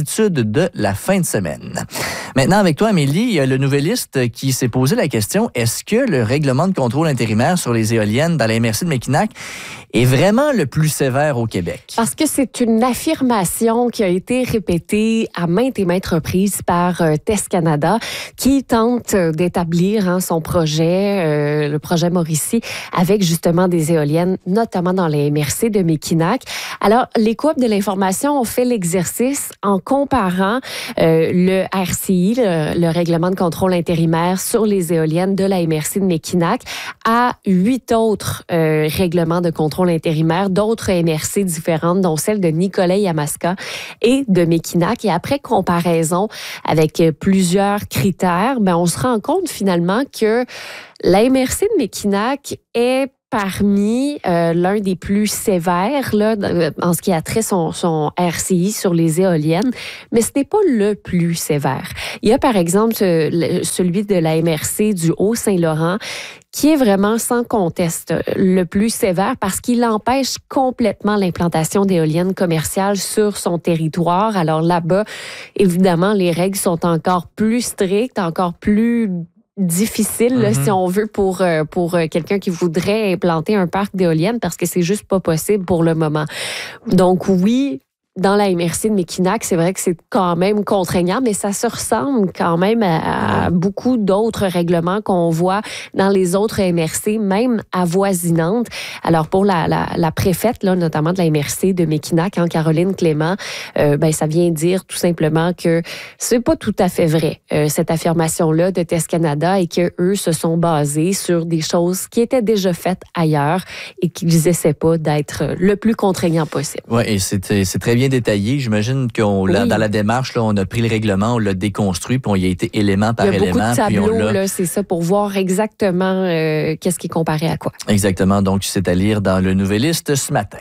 gratitude de la fin de semaine. Maintenant, avec toi, Amélie, il y a le nouvelliste qui s'est posé la question, est-ce que le règlement de contrôle intérimaire sur les éoliennes dans la M R C de Mekinac est vraiment le plus sévère au Québec? Parce que c'est une affirmation qui a été répétée à maintes et maintes reprises par euh, Test Canada, qui tente euh, d'établir hein, son projet, euh, le projet Mauricie, avec justement des éoliennes, notamment dans les M R C de Mekinac. Alors, les Coop de l'information ont fait l'exercice en comparant euh, le R C I, le, le règlement de contrôle intérimaire sur les éoliennes de la M R C de Mekinac, à huit autres euh, règlements de contrôle intérimaire d'autres M R C différentes, dont celle de Nicolet-Yamaska et de Mekinac. Et après comparaison avec plusieurs critères, ben on se rend compte finalement que la M R C de Mekinac est parmi euh, l'un des plus sévères là, en ce qui a trait son, son R C I sur les éoliennes, mais ce n'est pas le plus sévère. Il y a par exemple celui de la M R C du Haut-Saint-Laurent qui est vraiment sans conteste le plus sévère parce qu'il empêche complètement l'implantation d'éoliennes commerciales sur son territoire. Alors là-bas, évidemment, les règles sont encore plus strictes, encore plus difficile, là, mm-hmm. si on veut, pour, pour quelqu'un qui voudrait implanter un parc d'éoliennes parce que c'est juste pas possible pour le moment. Donc oui, dans la M R C de Mekinac, c'est vrai que c'est quand même contraignant, mais ça se ressemble quand même à, à beaucoup d'autres règlements qu'on voit dans les autres M R C, même avoisinantes. Alors, pour la, la, la préfète, là, notamment de la M R C de Mekinac, hein, Caroline Clément, euh, ben, ça vient dire tout simplement que c'est pas tout à fait vrai, euh, cette affirmation-là de Test Canada, et que eux se sont basés sur des choses qui étaient déjà faites ailleurs et qu'ils essaient pas d'être le plus contraignant possible. Oui, et c'est, c'est très bien détaillé. J'imagine qu'on oui. dans la démarche, là, on a pris le règlement, on l'a déconstruit, puis on y a été élément par élément. Il y a beaucoup de tableaux, là, c'est ça, pour voir exactement euh, qu'est-ce qui est comparé à quoi. Exactement. Donc, c'est à lire dans le Nouvelliste ce matin.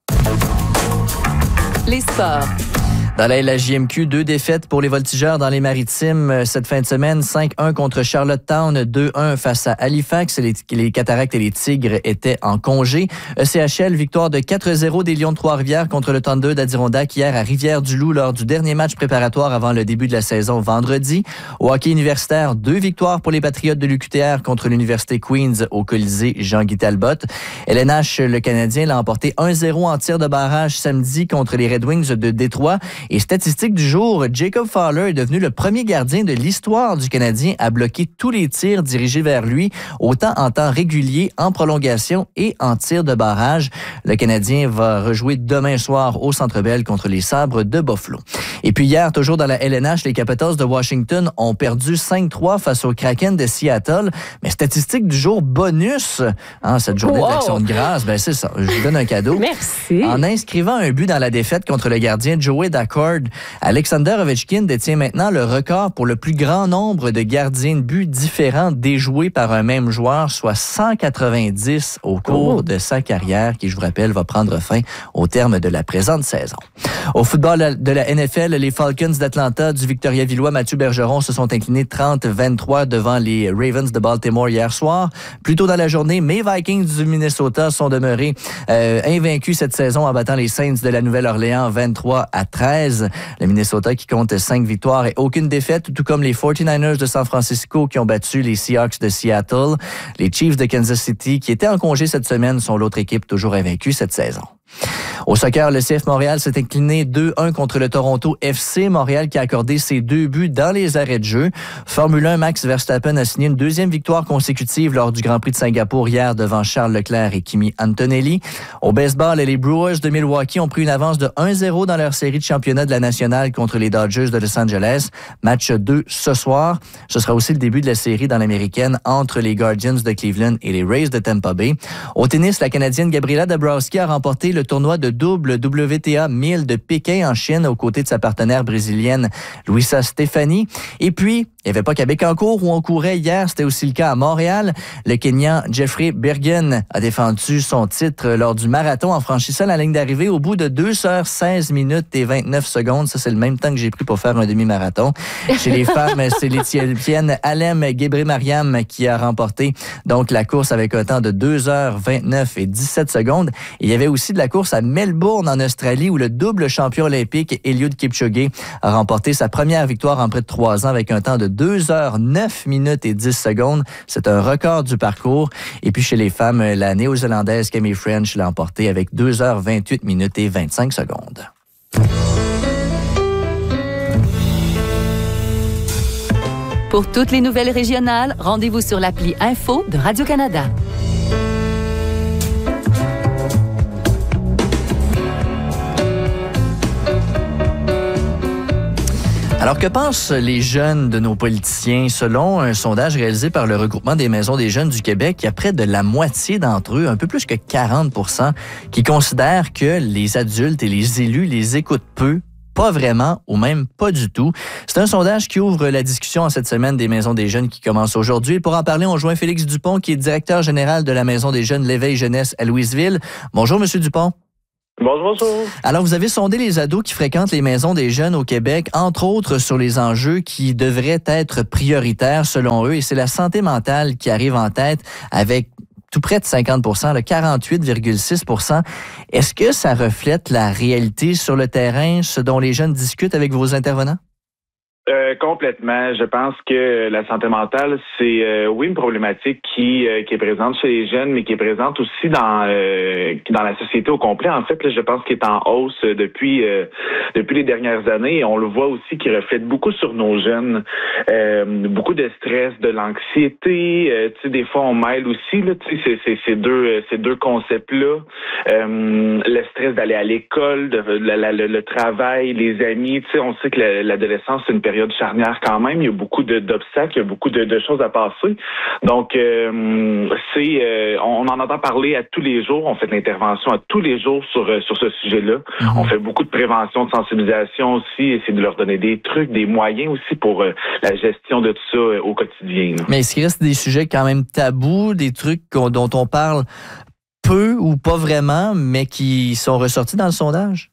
Les sports. Dans la L H J M Q, deux défaites pour les voltigeurs dans les Maritimes cette fin de semaine. cinq un contre Charlottetown, deux un face à Halifax. Les, les Cataractes et les Tigres étaient en congé. E C H L, victoire de quatre zéro des Lions de Trois-Rivières contre le Thunder d'Adirondack hier à Rivière-du-Loup lors du dernier match préparatoire avant le début de la saison vendredi. Au hockey universitaire, deux victoires pour les Patriotes de l'U Q T R contre l'Université Queen's au Colisée Jean-Guy Talbot. L N H, le Canadien, l'a emporté un zéro en tir de barrage samedi contre les Red Wings de Détroit. Et statistique du jour, Jacob Fowler est devenu le premier gardien de l'histoire du Canadien à bloquer tous les tirs dirigés vers lui, autant en temps régulier, en prolongation et en tir de barrage. Le Canadien va rejouer demain soir au Centre Bell contre les Sabres de Buffalo. Et puis hier, toujours dans la L N H, les Capitals de Washington ont perdu cinq trois face aux Kraken de Seattle. Mais statistique du jour bonus, hein, cette journée wow. d'Action de grâce, ben c'est ça, je vous donne un cadeau. Merci. En inscrivant un but dans la défaite contre le gardien Joey Daccord, Alexander Ovechkin détient maintenant le record pour le plus grand nombre de gardiens de but différents déjoués par un même joueur, soit cent quatre-vingt-dix au cours oh. de sa carrière, qui, je vous rappelle, va prendre fin au terme de la présente saison. Au football de la N F L, les Falcons d'Atlanta du Victoriavillois Mathieu Bergeron se sont inclinés trente vingt-trois devant les Ravens de Baltimore hier soir. Plus tôt dans la journée, mes Vikings du Minnesota sont demeurés euh, invaincus cette saison en battant les Saints de la Nouvelle-Orléans vingt-trois à treize. Le Minnesota qui compte cinq victoires et aucune défaite, tout comme les forty-niners de San Francisco qui ont battu les Seahawks de Seattle. Les Chiefs de Kansas City, qui étaient en congé cette semaine, sont l'autre équipe toujours invaincue cette saison. Au soccer, le C F Montréal s'est incliné deux un contre le Toronto F C. Montréal qui a accordé ses deux buts dans les arrêts de jeu. Formule un, Max Verstappen a signé une deuxième victoire consécutive lors du Grand Prix de Singapour hier devant Charles Leclerc et Kimi Antonelli. Au baseball, les Brewers de Milwaukee ont pris une avance de un zéro dans leur série de championnat de la nationale contre les Dodgers de Los Angeles. Match deux ce soir. Ce sera aussi le début de la série dans l'américaine entre les Guardians de Cleveland et les Rays de Tampa Bay. Au tennis, la Canadienne Gabriela Dabrowski a remporté le tournoi de double W T A mille de Pékin en Chine aux côtés de sa partenaire brésilienne Luisa Stefani. Et puis, il n'y avait pas qu'à Bécancour où on courait hier, c'était aussi le cas à Montréal. Le Kenyan Jeffrey Bergen a défendu son titre lors du marathon en franchissant la ligne d'arrivée au bout de deux heures seize minutes et vingt-neuf secondes. Ça, c'est le même temps que j'ai pris pour faire un demi-marathon. Chez les femmes, c'est l'Éthiopienne Alem Gebremariam qui a remporté donc la course avec un temps de deux heures vingt-neuf et dix-sept secondes. Et il y avait aussi de la course à Melbourne, en Australie, où le double champion olympique Eliud Kipchoge a remporté sa première victoire en près de trois ans avec un temps de deux heures, neuf minutes et dix secondes. C'est un record du parcours. Et puis chez les femmes, la néo-zélandaise Camille French l'a emporté avec deux heures, vingt-huit minutes et vingt-cinq secondes. Pour toutes les nouvelles régionales, rendez-vous sur l'appli Info de Radio-Canada. Alors, que pensent les jeunes de nos politiciens? Selon un sondage réalisé par le regroupement des maisons des jeunes du Québec, il y a près de la moitié d'entre eux, un peu plus que quarante pour cent, qui considèrent que les adultes et les élus les écoutent peu, pas vraiment ou même pas du tout. C'est un sondage qui ouvre la discussion en cette semaine des Maisons des jeunes qui commence aujourd'hui. Et pour en parler, on joint Félix Dupont, qui est directeur général de la Maison des jeunes L'Éveil Jeunesse à Louisville. Bonjour, Monsieur Dupont. Bonjour, bonjour. Alors, vous avez sondé les ados qui fréquentent les maisons des jeunes au Québec, entre autres sur les enjeux qui devraient être prioritaires selon eux, et c'est la santé mentale qui arrive en tête avec tout près de cinquante pour cent, le quarante-huit virgule six pour cent. Est-ce que ça reflète la réalité sur le terrain, ce dont les jeunes discutent avec vos intervenants? Euh, complètement. Je pense que la santé mentale, c'est euh, oui une problématique qui euh, qui est présente chez les jeunes, mais qui est présente aussi dans euh, dans la société au complet. En fait, là, je pense qu'elle est en hausse depuis euh, depuis les dernières années. Et on le voit aussi qui reflète beaucoup sur nos jeunes, euh, beaucoup de stress, de l'anxiété. Euh, tu sais, des fois on mêle aussi là, tu sais, c'est, c'est, ces deux ces deux concepts là, euh, le stress d'aller à l'école, de, la, la, le, le travail, les amis. Tu sais, on sait que la, l'adolescence c'est une période charnière quand même. Il y a beaucoup de, d'obstacles, il y a beaucoup de, de choses à passer. Donc, euh, c'est, euh, on en entend parler à tous les jours. On fait de l'intervention à tous les jours sur sur ce sujet-là. Mm-hmm. On fait beaucoup de prévention, de sensibilisation aussi, essayer de leur donner des trucs, des moyens aussi pour euh, la gestion de tout ça euh, au quotidien. Là. Mais est-ce qu'il reste des sujets quand même tabous, des trucs dont on parle peu ou pas vraiment, mais qui sont ressortis dans le sondage?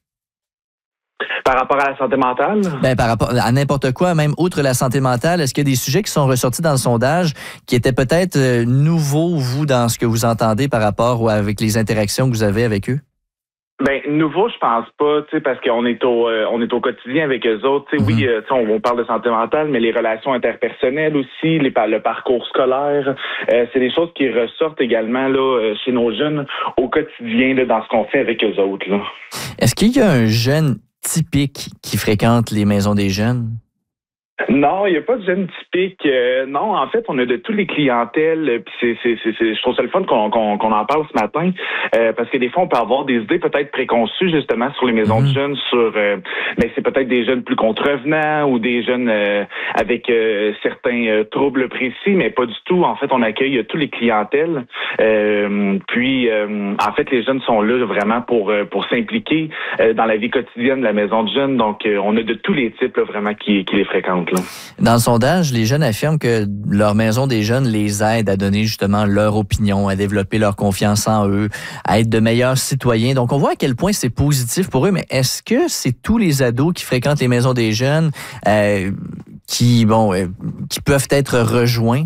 Par rapport à la santé mentale? Ben, par rapport à n'importe quoi, même outre la santé mentale, est-ce qu'il y a des sujets qui sont ressortis dans le sondage qui étaient peut-être euh, nouveaux, vous, dans ce que vous entendez par rapport ou avec les interactions que vous avez avec eux? Ben nouveau, je pense pas, tu sais, parce qu'on est au euh, on est au quotidien avec eux autres. Tu sais, mm-hmm. oui, euh, on, on parle de santé mentale, mais les relations interpersonnelles aussi, les le parcours scolaire, euh, c'est des choses qui ressortent également là chez nos jeunes au quotidien là, dans ce qu'on fait avec eux autres. Là. Est-ce qu'il y a un jeune typique qui fréquente les maisons des jeunes? Non, il n'y a pas de jeunes typiques. Euh, non, en fait, on a de toutes les clientèles. Puis c'est, c'est, c'est, c'est, je trouve ça le fun qu'on, qu'on, qu'on en parle ce matin, euh, parce que des fois, on peut avoir des idées peut-être préconçues justement sur les maisons mmh. de jeunes, sur, euh, mais c'est peut-être des jeunes plus contrevenants ou des jeunes euh, avec euh, certains euh, troubles précis, mais pas du tout. En fait, on accueille toutes les clientèles. Euh, puis, euh, en fait, les jeunes sont là vraiment pour pour s'impliquer euh, dans la vie quotidienne de la maison de jeunes. Donc, euh, on a de tous les types là, vraiment qui, qui les fréquentent. Là. Dans le sondage, les jeunes affirment que leur maison des jeunes les aide à donner justement leur opinion, à développer leur confiance en eux, à être de meilleurs citoyens. Donc, on voit à quel point c'est positif pour eux, mais est-ce que c'est tous les ados qui fréquentent les maisons des jeunes euh, qui, bon, euh, qui peuvent être rejoints?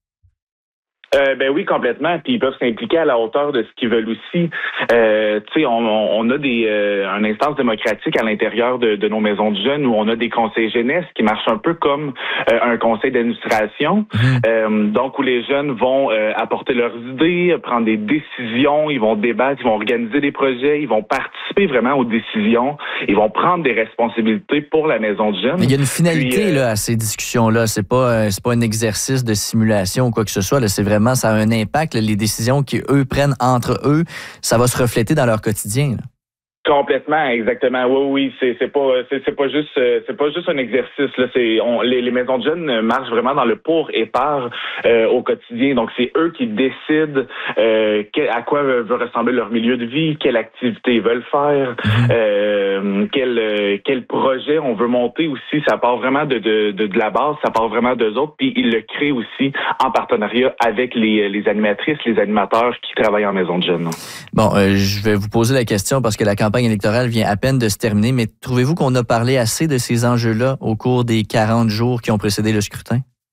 Euh, ben oui, complètement. Puis ils peuvent s'impliquer à la hauteur de ce qu'ils veulent aussi. Euh, tu sais, on, on a des euh, une instance démocratique à l'intérieur de, de nos maisons de jeunes où on a des conseils jeunesse qui marchent un peu comme euh, un conseil d'administration. Mmh. Euh, donc où les jeunes vont euh, apporter leurs idées, prendre des décisions, ils vont débattre, ils vont organiser des projets, ils vont participer vraiment aux décisions, ils vont prendre des responsabilités pour la maison de jeunes. Mais il y a une finalité Puis, euh, là à ces discussions-là. C'est pas euh, c'est pas un exercice de simulation ou quoi que ce soit. Là, c'est vraiment ça a un impact, les décisions qu'eux prennent entre eux, ça va se refléter dans leur quotidien. Là. Complètement, exactement. Oui, oui, c'est c'est pas c'est, c'est pas juste c'est pas juste un exercice là. C'est on, les, les maisons de jeunes marchent vraiment dans le pour et par euh, au quotidien. Donc c'est eux qui décident euh, que, à quoi veut ressembler leur milieu de vie, quelle activité ils veulent faire, euh, quel euh, quel projet on veut monter aussi. Ça part vraiment de de de, de la base, ça part vraiment d'eux autres. Puis ils le créent aussi en partenariat avec les les animatrices, les animateurs qui travaillent en maison de jeunes. Bon, euh, je vais vous poser la question parce que la campagne électorale vient à peine de se terminer, mais trouvez-vous qu'on a parlé assez de ces enjeux-là au cours des quarante jours qui ont précédé le scrutin?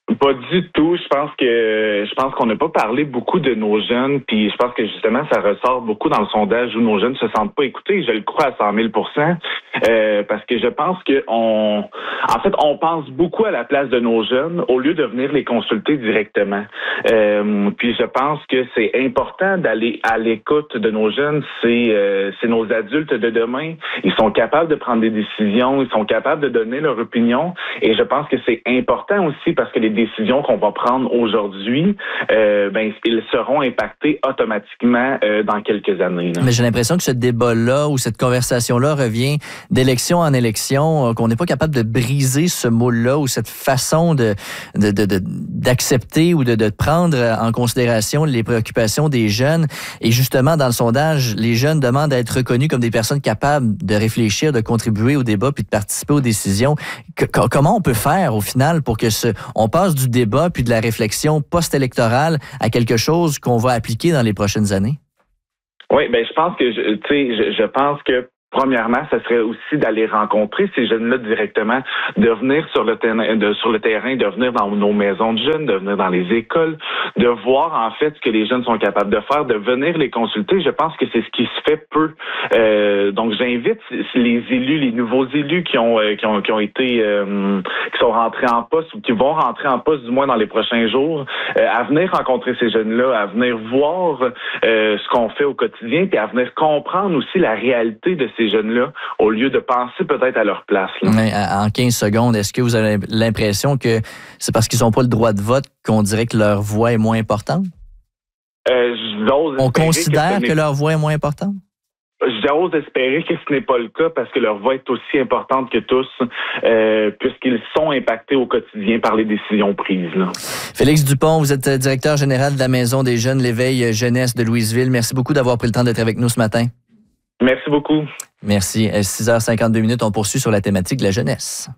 Pas du tout. Je pense que je pense qu'on n'a pas parlé beaucoup de nos jeunes, puis je pense que justement ça ressort beaucoup dans le sondage où nos jeunes se sentent pas écoutés. Je le crois à cent mille pour cent, euh, parce que je pense que on, en fait, on pense beaucoup à la place de nos jeunes au lieu de venir les consulter directement. Euh, puis je pense que c'est important d'aller à l'écoute de nos jeunes. C'est euh, c'est nos adultes de demain. Ils sont capables de prendre des décisions, ils sont capables de donner leur opinion, et je pense que c'est important aussi parce que les décisions qu'on va prendre aujourd'hui, euh, ben, ils seront impactés automatiquement euh, dans quelques années. Là. Mais j'ai l'impression que ce débat-là ou cette conversation-là revient d'élection en élection, euh, qu'on n'est pas capable de briser ce moule-là ou cette façon de, de, de, de d'accepter ou de, de prendre en considération les préoccupations des jeunes. Et justement, dans le sondage, les jeunes demandent à être reconnus comme des personnes capables de réfléchir, de contribuer au débat puis de participer aux décisions. Que, comment on peut faire au final pour que ce, on passe du débat puis de la réflexion post-électorale à quelque chose qu'on va appliquer dans les prochaines années? Oui, ben je pense que je, tu sais, je, je pense que premièrement, ça serait aussi d'aller rencontrer ces jeunes-là directement, de venir sur le terrain, de, sur le terrain, de venir dans nos maisons de jeunes, de venir dans les écoles, de voir en fait ce que les jeunes sont capables de faire, de venir les consulter. Je pense que c'est ce qui se fait peu. Euh, donc, j'invite les élus, les nouveaux élus qui ont euh, qui ont qui ont été euh, qui sont rentrés en poste ou qui vont rentrer en poste du moins dans les prochains jours, euh, à venir rencontrer ces jeunes-là, à venir voir euh, ce qu'on fait au quotidien, puis à venir comprendre aussi la réalité de ces jeunes-là, au lieu de penser peut-être à leur place. Là. Mais en quinze secondes, est-ce que vous avez l'impression que c'est parce qu'ils n'ont pas le droit de vote qu'on dirait que leur voix est moins importante? Euh, On considère que, que leur voix est moins importante? J'ose espérer que ce n'est pas le cas parce que leur voix est aussi importante que tous, euh, puisqu'ils sont impactés au quotidien par les décisions prises. Là. Félix Dupont, vous êtes directeur général de la Maison des jeunes, l'Éveil Jeunesse de Louisville. Merci beaucoup d'avoir pris le temps d'être avec nous ce matin. Merci beaucoup. Merci. six heures cinquante-deux minutes, on poursuit sur la thématique de la jeunesse.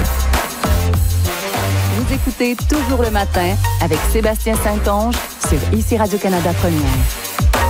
Vous écoutez Toujours le matin avec Sébastien Saint-Onge sur Ici Radio-Canada Première.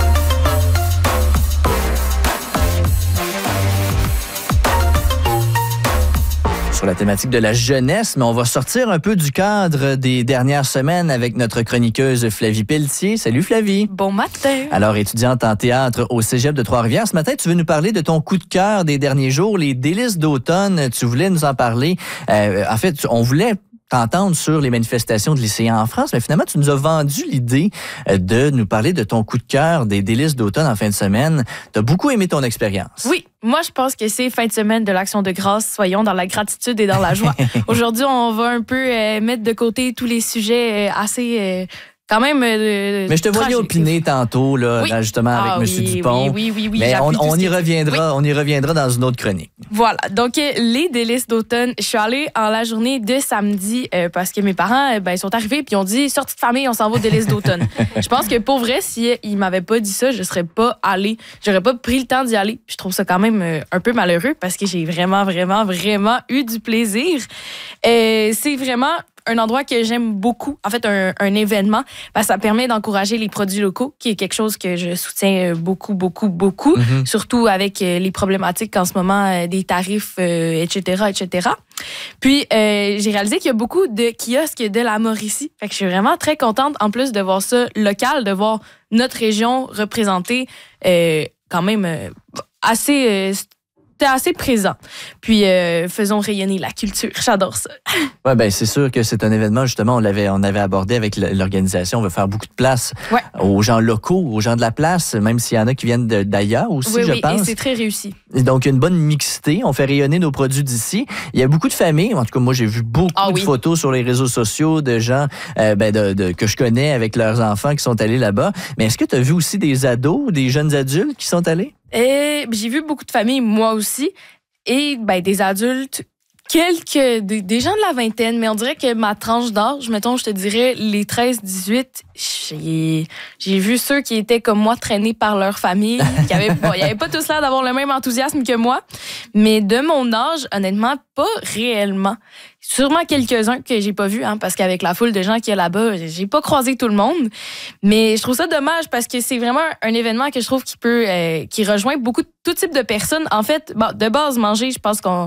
Sur la thématique de la jeunesse, mais on va sortir un peu du cadre des dernières semaines avec notre chroniqueuse Flavie Pelletier. Salut Flavie. Bon matin. Alors, étudiante en théâtre au Cégep de Trois-Rivières, ce matin, tu veux nous parler de ton coup de cœur des derniers jours, les délices d'automne. Tu voulais nous en parler. Euh, en fait, on voulait t'entendre sur les manifestations de lycéens en France, mais finalement, tu nous as vendu l'idée de nous parler de ton coup de cœur des délices d'automne en fin de semaine. Tu as beaucoup aimé ton expérience. Oui, moi, je pense que c'est fin de semaine de l'Action de grâce. Soyons dans la gratitude et dans la joie. Aujourd'hui, on va un peu euh, mettre de côté tous les sujets euh, assez... Euh, Quand même. Euh, mais je te voyais opiner tantôt, là, oui. là justement, ah, avec oui, M. Dupont. Oui, oui, oui. oui mais on, on y reviendra, oui. on y reviendra dans une autre chronique. Voilà. Donc, les délices d'automne. Je suis allée en la journée de samedi euh, parce que mes parents, ben, ils sont arrivés puis ils ont dit sortie de famille, on s'en va aux délices d'automne. Je pense que pour vrai, s'ils si m'avaient pas dit ça, je serais pas allée. J'aurais pas pris le temps d'y aller. Puis je trouve ça quand même euh, un peu malheureux parce que j'ai vraiment, vraiment, vraiment eu du plaisir. Euh, c'est vraiment un endroit que j'aime beaucoup, en fait, un, un événement, parce que ça permet d'encourager les produits locaux, qui est quelque chose que je soutiens beaucoup, beaucoup, beaucoup, mm-hmm. surtout avec les problématiques en ce moment des tarifs, euh, et cetera, et cetera. Puis, euh, j'ai réalisé qu'il y a beaucoup de kiosques de la Mauricie. Fait que je suis vraiment très contente, en plus de voir ça local, de voir notre région représentée euh, quand même euh, assez... Euh, C'était assez présent. Puis, euh, faisons rayonner la culture. J'adore ça. Oui, bien, c'est sûr que c'est un événement, justement, on l'avait, on avait abordé avec l'organisation. On veut faire beaucoup de place ouais. aux gens locaux, aux gens de la place, même s'il y en a qui viennent de, d'ailleurs aussi, oui, je oui, pense. Oui, et c'est très réussi. Donc, une bonne mixité. On fait rayonner nos produits d'ici. Il y a beaucoup de familles. En tout cas, moi, j'ai vu beaucoup ah, de oui. photos sur les réseaux sociaux de gens euh, ben, de, de, que je connais avec leurs enfants qui sont allés là-bas. Mais est-ce que tu as vu aussi des ados, des jeunes adultes qui sont allés? Et j'ai vu beaucoup de familles, moi aussi, et ben, des adultes, quelques, des, des gens de la vingtaine, mais on dirait que ma tranche d'âge, mettons, je te dirais les treize dix-huit, j'ai, j'ai vu ceux qui étaient comme moi traînés par leur famille, qui avaient, bon, ils n'avaient pas tous l'air d'avoir le même enthousiasme que moi, mais de mon âge, honnêtement, pas réellement. Sûrement quelques-uns que j'ai pas vus, hein, parce qu'avec la foule de gens qu'il y a là-bas, j'ai pas croisé tout le monde. Mais je trouve ça dommage parce que c'est vraiment un événement que je trouve qui peut, euh, qui rejoint beaucoup tout type de personnes. En fait, bon, de base, manger, je pense qu'on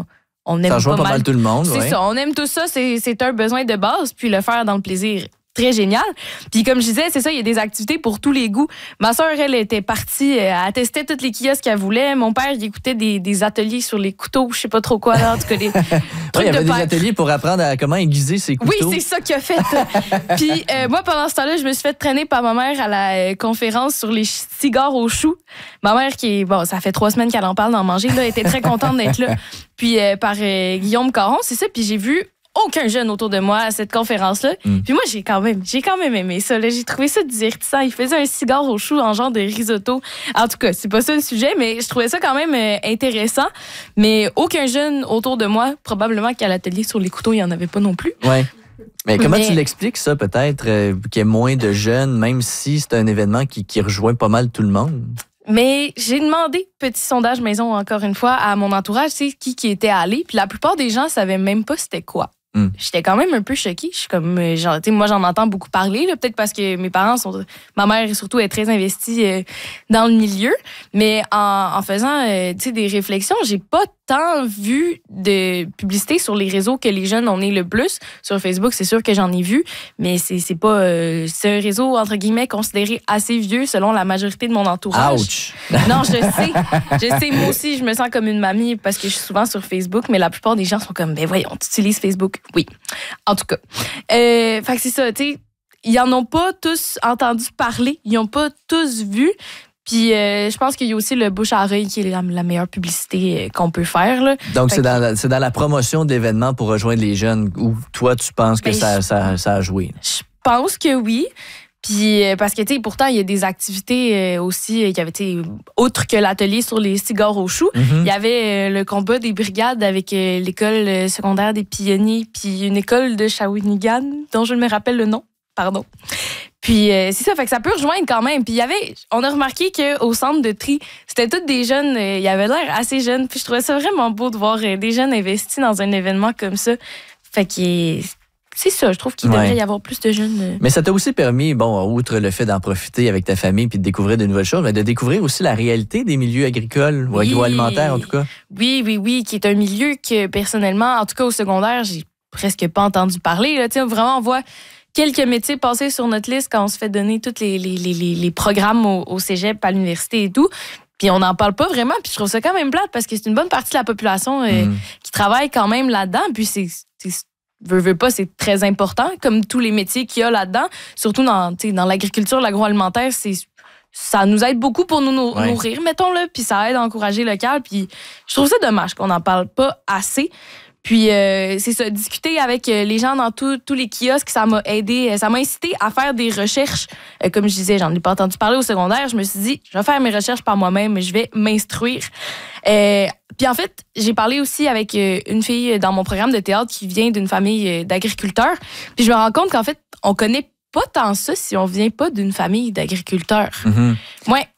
on aime ça rejoint pas, pas mal, mal tout le monde. C'est ouais. ça, on aime tout ça, c'est, c'est un besoin de base, puis le faire dans le plaisir. Très génial. Puis comme je disais, c'est ça, il y a des activités pour tous les goûts. Ma sœur, elle était partie, elle testait toutes les kiosques qu'elle voulait. Mon père, il écoutait des, des ateliers sur les couteaux, je sais pas trop quoi, là, en tout cas, des trucs ouais, il y avait de des père. ateliers pour apprendre à comment aiguiser ses couteaux. Oui, c'est ça qu'il a fait. Puis euh, moi, pendant ce temps-là, je me suis fait traîner par ma mère à la euh, conférence sur les cigares aux choux. Ma mère, qui est, bon, ça fait trois semaines qu'elle en parle d'en manger, là, était très contente d'être là. Puis euh, par euh, Guillaume Caron, c'est ça. Puis j'ai vu aucun jeune autour de moi à cette conférence-là. Mm. Puis moi, j'ai quand même, j'ai quand même aimé ça. Là. J'ai trouvé ça divertissant. Il faisait un cigare au chou en genre de risotto. En tout cas, c'est pas ça le sujet, mais je trouvais ça quand même euh, intéressant. Mais aucun jeune autour de moi, probablement qu'à l'atelier sur les couteaux, il y en avait pas non plus. Ouais. Mais comment Mais... tu l'expliques, ça, peut-être, euh, qu'il y ait moins de jeunes, même si c'est un événement qui, qui rejoint pas mal tout le monde? Mais j'ai demandé, petit sondage maison encore une fois, à mon entourage, tu sais, qui, qui était allé. Puis la plupart des gens savaient même pas c'était quoi. Mm. J'étais quand même un peu choquée. Je suis comme, genre, moi, j'en entends beaucoup parler, là, peut-être parce que mes parents sont. Ma mère, surtout, est très investie euh, dans le milieu. Mais en, en faisant euh, des réflexions, j'ai pas tant vu de publicité sur les réseaux que les jeunes en aient le plus. Sur Facebook, c'est sûr que j'en ai vu, mais c'est, c'est pas. Euh, c'est un réseau, entre guillemets, considéré assez vieux selon la majorité de mon entourage. Ouch! Non, je sais. Je sais, moi aussi, je me sens comme une mamie parce que je suis souvent sur Facebook, mais la plupart des gens sont comme, ben voyons, tu utilises Facebook. Oui. En tout cas. Euh, fait que c'est ça, tu sais. Ils en ont pas tous entendu parler. Ils n'ont pas tous vu. Puis euh, je pense qu'il y a aussi le bouche à oreille qui est la, la meilleure publicité qu'on peut faire. Là. Donc, fait c'est, que... dans la, c'est dans la promotion d'événements pour rejoindre les jeunes où toi, tu penses que ben, ça, ça, ça a joué? Je pense que oui. Puis, parce que, tu sais, pourtant, il y a des activités aussi. Il y avait, tu sais, autre que l'atelier sur les cigares aux choux, mm-hmm. il y avait le combat des brigades avec l'école secondaire des pionniers, puis une école de Shawinigan, dont je ne me rappelle le nom. Pardon. Puis, euh, c'est ça, fait que ça peut rejoindre quand même. Puis, il y avait, on a remarqué qu'au centre de tri, c'était tous des jeunes, euh, ils avaient l'air assez jeunes. Puis, je trouvais ça vraiment beau de voir euh, des jeunes investis dans un événement comme ça. Fait que c'est ça, je trouve qu'il devrait ouais. y avoir plus de jeunes. Euh... Mais ça t'a aussi permis, bon, outre le fait d'en profiter avec ta famille puis de découvrir de nouvelles choses, mais de découvrir aussi la réalité des milieux agricoles ou oui. agroalimentaires, en tout cas. Oui, oui, oui, qui est un milieu que, personnellement, en tout cas au secondaire, j'ai presque pas entendu parler. Là. Vraiment, on voit quelques métiers passer sur notre liste quand on se fait donner tous les, les, les, les programmes au, au cégep, à l'université et tout. Puis on n'en parle pas vraiment. Puis je trouve ça quand même plate parce que c'est une bonne partie de la population euh, mmh. qui travaille quand même là-dedans. Puis c'est, c'est veux, veux pas, c'est très important, comme tous les métiers qu'il y a là-dedans. Surtout dans, dans l'agriculture, l'agroalimentaire, c'est, ça nous aide beaucoup pour nous nou- ouais. nourrir, mettons-le. Puis ça aide à encourager le local. Puis je trouve ça dommage qu'on n'en parle pas assez. Puis, euh, c'est ça, discuter avec les gens dans tous les kiosques, ça m'a aidé, ça m'a incité à faire des recherches. Euh, comme je disais, j'en ai pas entendu parler au secondaire. Je me suis dit, je vais faire mes recherches par moi-même, je vais m'instruire. Euh, puis en fait, j'ai parlé aussi avec une fille dans mon programme de théâtre qui vient d'une famille d'agriculteurs. Puis je me rends compte qu'en fait, on connaît pas tant ça si on vient pas d'une famille d'agriculteurs. Mm-hmm. Ouais.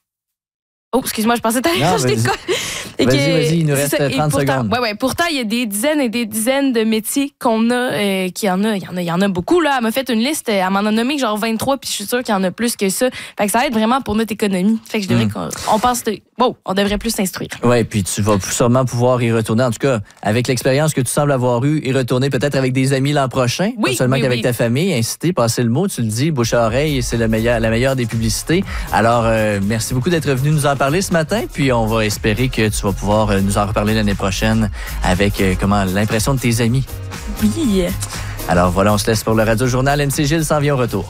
Oh, excuse-moi, je pensais que t'allais acheter de quoi. Vas-y, vas-y, il nous reste ça, trente pourtant, secondes. Ouais, ouais, pourtant, il y a des dizaines et des dizaines de métiers qu'on a, euh, qu'il y en a, il y en a, il y en a beaucoup, là. Elle m'a fait une liste, elle m'en a nommé genre vingt-trois, puis je suis sûre qu'il y en a plus que ça. Fait que ça aide vraiment pour notre économie. Fait que je devrais mm. qu'on on pense, de, bon, on devrait plus s'instruire. Ouais, puis tu vas sûrement pouvoir y retourner. En tout cas, avec l'expérience que tu sembles avoir eue, y retourner peut-être avec des amis l'an prochain, oui, pas seulement oui, qu'avec oui. ta famille, inciter, passer le mot, tu le dis, bouche à oreille, c'est le meilleur, la meilleure des publicités. Alors, euh, merci beaucoup d'être venu nous en parler ce matin, puis on va espérer que tu vas pouvoir euh, nous en reparler l'année prochaine avec euh, comment l'impression de tes amis. Oui. Alors voilà, on se laisse pour le Radio Journal. M C Gilles s'en vient au retour.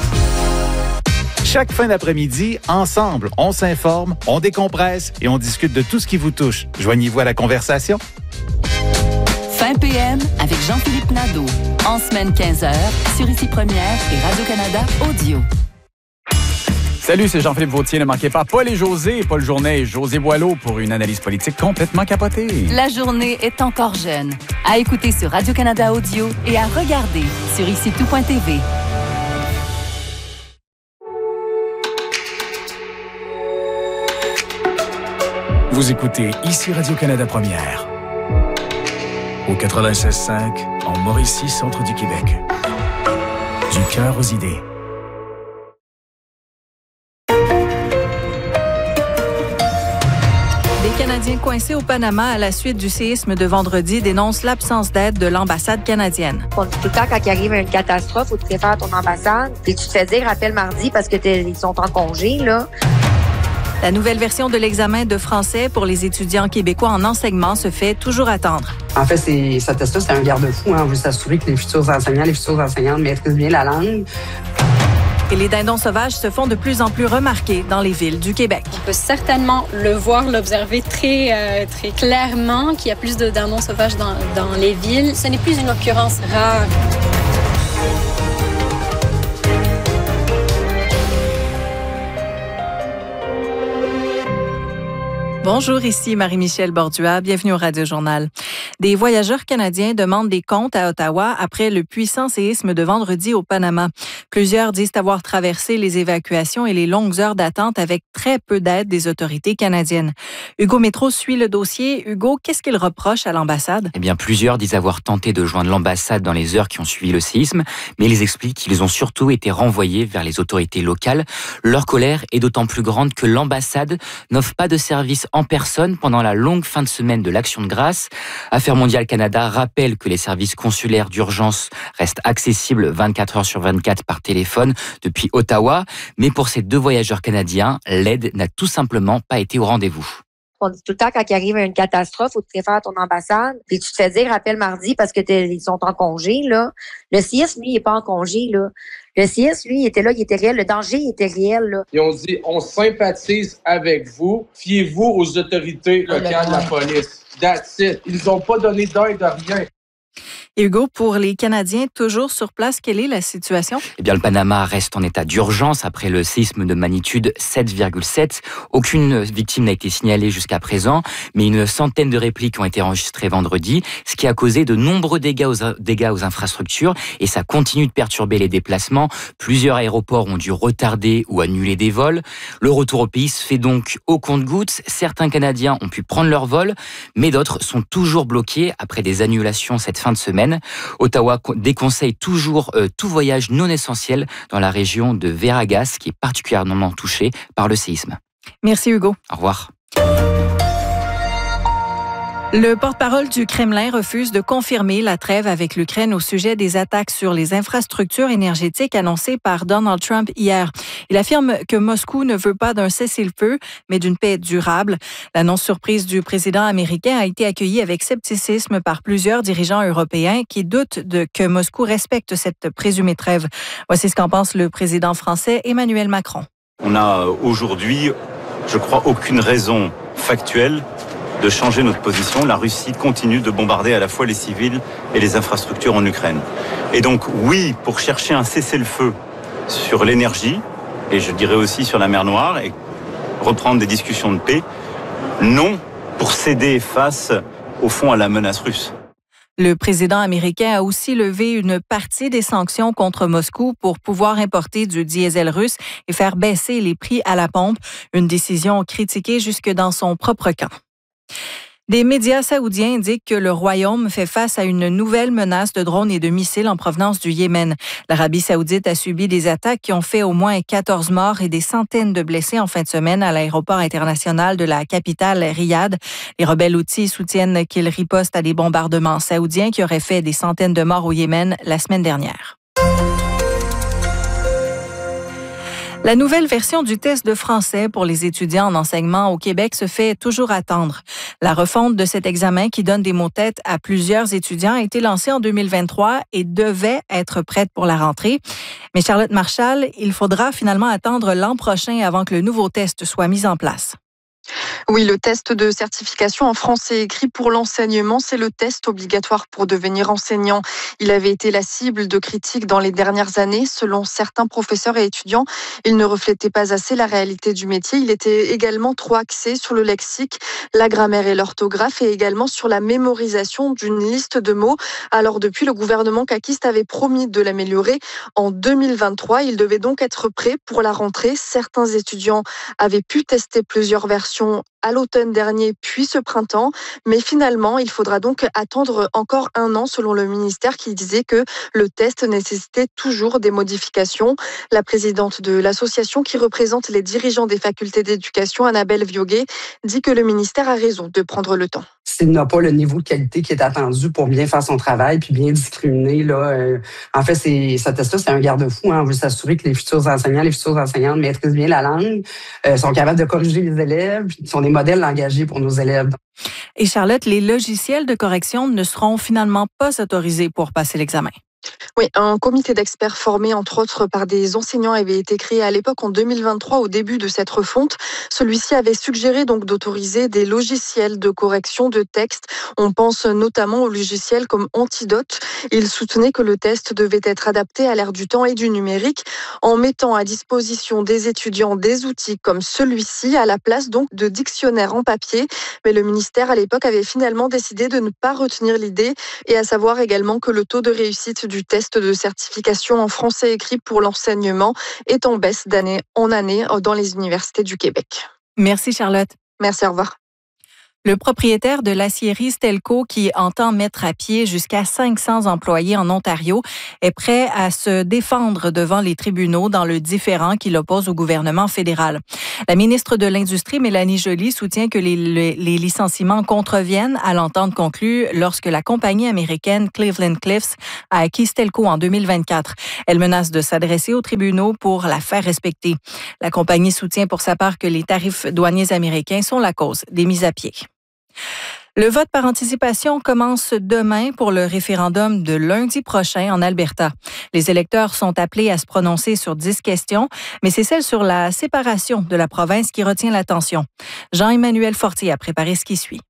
Chaque fin d'après-midi, ensemble, on s'informe, on décompresse et on discute de tout ce qui vous touche. Joignez-vous à la conversation. Fin P M avec Jean-Philippe Nadeau. En semaine quinze heures, sur Ici Première et Radio-Canada Audio. Salut, c'est Jean-Philippe Vautier. Ne manquez pas Paul et José, Paul Journet et José Boileau pour une analyse politique complètement capotée. La journée est encore jeune. À écouter sur Radio-Canada Audio et à regarder sur ici tout point t v. Vous écoutez Ici Radio-Canada Première. Au quatre-vingt-seize cinq, en Mauricie, centre du Québec. Du cœur aux idées. Les Canadiens Canadiens coincés au Panama à la suite du séisme de vendredi dénoncent l'absence d'aide de l'ambassade canadienne. On dit tout le temps, quand il arrive une catastrophe, faut que tu préfères ton ambassade. Et tu te fais dire, appelle mardi parce qu'ils sont en congé, là. La nouvelle version de l'examen de français pour les étudiants québécois en enseignement se fait toujours attendre. En fait, c'est, ce test-là, c'est un garde-fou. Hein. On veut s'assurer que les futurs enseignants, les futures enseignantes maîtrisent bien la langue. Et les dindons sauvages se font de plus en plus remarqués dans les villes du Québec. On peut certainement le voir, l'observer très, euh, très clairement qu'il y a plus de dindons sauvages dans, dans les villes. Ce n'est plus une occurrence rare. Bonjour, ici Marie-Michel Bordua. Bienvenue au Radio Journal. Des voyageurs canadiens demandent des comptes à Ottawa après le puissant séisme de vendredi au Panama. Plusieurs disent avoir traversé les évacuations et les longues heures d'attente avec très peu d'aide des autorités canadiennes. Hugo Métro suit le dossier. Hugo, qu'est-ce qu'il reproche à l'ambassade? Eh bien, plusieurs disent avoir tenté de joindre l'ambassade dans les heures qui ont suivi le séisme, mais ils expliquent qu'ils ont surtout été renvoyés vers les autorités locales. Leur colère est d'autant plus grande que l'ambassade n'offre pas de service en personne pendant la longue fin de semaine de l'Action de grâce. Affaires mondiales Canada rappelle que les services consulaires d'urgence restent accessibles vingt-quatre heures sur vingt-quatre par téléphone depuis Ottawa. Mais pour ces deux voyageurs canadiens, l'aide n'a tout simplement pas été au rendez-vous. On dit tout le temps, quand il arrive une catastrophe, faut que tu préfères ton ambassade. Et tu te fais dire, appelle mardi parce que ils sont en congé, là. Le C I S, lui, il est pas en congé, là. Le C I S, lui, il était là, il était réel. Le danger, il était réel, là. Ils ont dit, on sympathise avec vous. Fiez-vous aux autorités locales de la police. That's it. Ils n'ont pas donné d'aide à rien. Hugo, pour les Canadiens toujours sur place, quelle est la situation? Eh bien, le Panama reste en état d'urgence après le séisme de magnitude sept virgule sept. Aucune victime n'a été signalée jusqu'à présent, mais une centaine de répliques ont été enregistrées vendredi, ce qui a causé de nombreux dégâts aux, dégâts aux infrastructures et ça continue de perturber les déplacements. Plusieurs aéroports ont dû retarder ou annuler des vols. Le retour au pays se fait donc au compte-gouttes. Certains Canadiens ont pu prendre leur vol, mais d'autres sont toujours bloqués après des annulations cette fin de semaine. Ottawa déconseille toujours euh, tout voyage non essentiel dans la région de Veraguas, qui est particulièrement touchée par le séisme. Merci Hugo. Au revoir. Le porte-parole du Kremlin refuse de confirmer la trêve avec l'Ukraine au sujet des attaques sur les infrastructures énergétiques annoncées par Donald Trump hier. Il affirme que Moscou ne veut pas d'un cessez-le-feu, mais d'une paix durable. L'annonce surprise du président américain a été accueillie avec scepticisme par plusieurs dirigeants européens qui doutent de que Moscou respecte cette présumée trêve. Voici ce qu'en pense le président français Emmanuel Macron. On n'a aujourd'hui, je crois, aucune raison factuelle de changer notre position. La Russie continue de bombarder à la fois les civils et les infrastructures en Ukraine. Et donc, oui, pour chercher un cessez-le-feu sur l'énergie, et je dirais aussi sur la mer Noire, et reprendre des discussions de paix. Non, pour céder face, au fond, à la menace russe. Le président américain a aussi levé une partie des sanctions contre Moscou pour pouvoir importer du diesel russe et faire baisser les prix à la pompe, une décision critiquée jusque dans son propre camp. Des médias saoudiens indiquent que le royaume fait face à une nouvelle menace de drones et de missiles en provenance du Yémen. L'Arabie saoudite a subi des attaques qui ont fait au moins quatorze morts et des centaines de blessés en fin de semaine à l'aéroport international de la capitale Riyad. Les rebelles houthis soutiennent qu'ils ripostent à des bombardements saoudiens qui auraient fait des centaines de morts au Yémen la semaine dernière. La nouvelle version du test de français pour les étudiants en enseignement au Québec se fait toujours attendre. La refonte de cet examen qui donne des mots-têtes à plusieurs étudiants a été lancée en deux mille vingt-trois et devait être prête pour la rentrée. Mais Charlotte Marchal, il faudra finalement attendre l'an prochain avant que le nouveau test soit mis en place. Oui, le test de certification en français écrit pour l'enseignement, c'est le test obligatoire pour devenir enseignant. Il avait été la cible de critiques dans les dernières années. Selon certains professeurs et étudiants, il ne reflétait pas assez la réalité du métier. Il était également trop axé sur le lexique, la grammaire et l'orthographe et également sur la mémorisation d'une liste de mots. Alors depuis, le gouvernement caquiste avait promis de l'améliorer. En deux mille vingt-trois, il devait donc être prêt pour la rentrée. Certains étudiants avaient pu tester plusieurs versions à l'automne dernier, puis ce printemps. Mais finalement, il faudra donc attendre encore un an, selon le ministère, qui disait que le test nécessitait toujours des modifications. La présidente de l'association qui représente les dirigeants des facultés d'éducation, Annabelle Vioguet, dit que le ministère a raison de prendre le temps. S'il n'a pas le niveau de qualité qui est attendu pour bien faire son travail puis bien discriminer, là, euh, en fait, c'est, ce test-là, c'est un garde-fou. Hein. On veut s'assurer que les futurs enseignants, les futures enseignantes maîtrisent bien la langue, euh, sont capables de corriger les élèves, puis sont des modèles engagés pour nos élèves. Et Charlotte, les logiciels de correction ne seront finalement pas autorisés pour passer l'examen. Oui, un comité d'experts formé entre autres par des enseignants avait été créé à l'époque en deux mille vingt-trois au début de cette refonte. Celui-ci avait suggéré donc d'autoriser des logiciels de correction de texte. On pense notamment aux logiciels comme Antidote. Il soutenait que le test devait être adapté à l'ère du temps et du numérique en mettant à disposition des étudiants des outils comme celui-ci à la place donc de dictionnaires en papier. Mais le ministère à l'époque avait finalement décidé de ne pas retenir l'idée et à savoir également que le taux de réussite du test de certification en français écrit pour l'enseignement est en baisse d'année en année dans les universités du Québec. Merci Charlotte. Merci, au revoir. Le propriétaire de l'acierie Stelco, qui entend mettre à pied jusqu'à cinq cents employés en Ontario, est prêt à se défendre devant les tribunaux dans le différend qui l'oppose au gouvernement fédéral. La ministre de l'Industrie, Mélanie Joly, soutient que les, les, les licenciements contreviennent à l'entente conclue lorsque la compagnie américaine Cleveland Cliffs a acquis Stelco en deux mille vingt-quatre. Elle menace de s'adresser aux tribunaux pour la faire respecter. La compagnie soutient pour sa part que les tarifs douaniers américains sont la cause des mises à pied. Le vote par anticipation commence demain pour le référendum de lundi prochain en Alberta. Les électeurs sont appelés à se prononcer sur dix questions, mais c'est celle sur la séparation de la province qui retient l'attention. Jean-Emmanuel Fortier a préparé ce qui suit.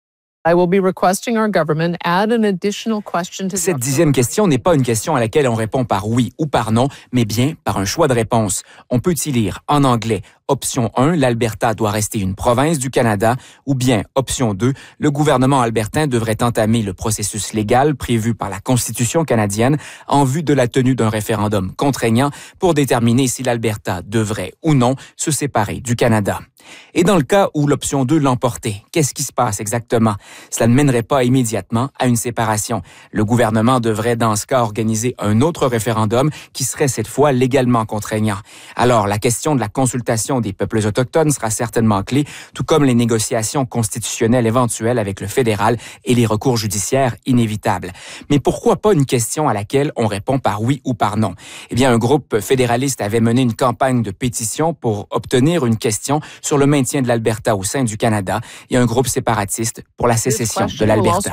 Cette dixième question n'est pas une question à laquelle on répond par oui ou par non, mais bien par un choix de réponse. On peut y lire en anglais option un, l'Alberta doit rester une province du Canada, ou bien option deux, le gouvernement albertain devrait entamer le processus légal prévu par la Constitution canadienne en vue de la tenue d'un référendum contraignant pour déterminer si l'Alberta devrait ou non se séparer du Canada. Et dans le cas où l'option deux l'emportait, qu'est-ce qui se passe exactement? Cela ne mènerait pas immédiatement à une séparation. Le gouvernement devrait dans ce cas organiser un autre référendum qui serait cette fois légalement contraignant. Alors, la question de la consultation des peuples autochtones sera certainement clé, tout comme les négociations constitutionnelles éventuelles avec le fédéral et les recours judiciaires inévitables. Mais pourquoi pas une question à laquelle on répond par oui ou par non? Eh bien, un groupe fédéraliste avait mené une campagne de pétition pour obtenir une question sur le maintien de l'Alberta au sein du Canada et un groupe séparatiste pour la sécession de l'Alberta.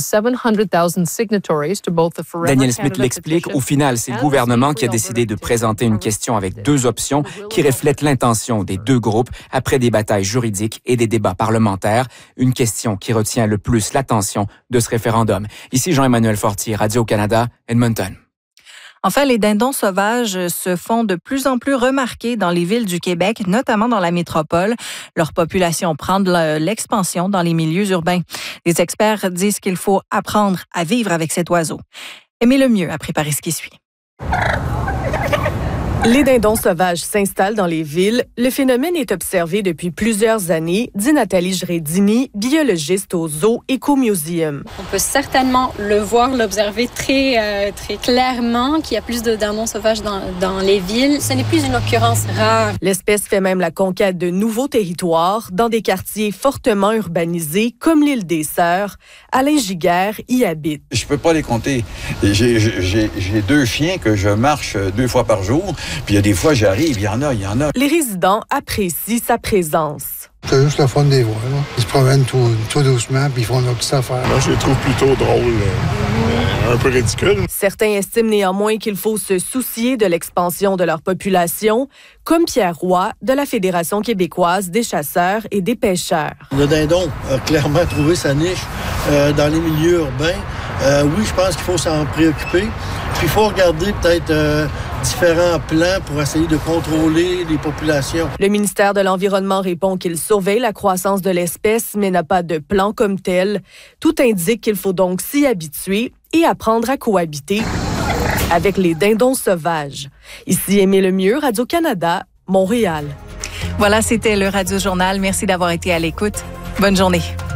Daniel Smith l'explique, au final, c'est le gouvernement qui a décidé de présenter une question avec deux options qui reflètent l'intention des deux groupes après des batailles juridiques et des débats parlementaires, une question qui retient le plus l'attention de ce référendum. Ici Jean-Emmanuel Fortier, Radio-Canada, Edmonton. Enfin, les dindons sauvages se font de plus en plus remarquer dans les villes du Québec, notamment dans la métropole. Leur population prend de l'expansion dans les milieux urbains. Les experts disent qu'il faut apprendre à vivre avec cet oiseau. Aimez le mieux à préparer ce qui suit. Les dindons sauvages s'installent dans les villes. Le phénomène est observé depuis plusieurs années, dit Nathalie Jredini, biologiste au Zoo Ecomuseum. On peut certainement le voir, l'observer très, euh, très clairement qu'il y a plus de dindons sauvages dans, dans les villes. Ce n'est plus une occurrence rare. L'espèce fait même la conquête de nouveaux territoires dans des quartiers fortement urbanisés comme l'île des Sœurs. Alain Giguère y habite. Je peux pas les compter. J'ai, j'ai, j'ai deux chiens que je marche deux fois par jour. Puis il y a des fois, j'arrive, il y en a, il y en a. Les résidents apprécient sa présence. C'est juste le fun des voir. Là. Ils se promènent tout, tout doucement, puis ils font leur petite affaire. Moi, je les trouve plutôt drôles, euh, un peu ridicules. Certains estiment néanmoins qu'il faut se soucier de l'expansion de leur population, comme Pierre Roy, de la Fédération québécoise des chasseurs et des pêcheurs. Le dindon a clairement trouvé sa niche euh, dans les milieux urbains. Euh, oui, je pense qu'il faut s'en préoccuper. Puis il faut regarder peut-être euh, différents plans pour essayer de contrôler les populations. Le ministère de l'Environnement répond qu'il surveille la croissance de l'espèce, mais n'a pas de plan comme tel. Tout indique qu'il faut donc s'y habituer et apprendre à cohabiter avec les dindons sauvages. Ici Aimé Lemieux, Radio-Canada, Montréal. Voilà, c'était le Radio Journal. Merci d'avoir été à l'écoute. Bonne journée.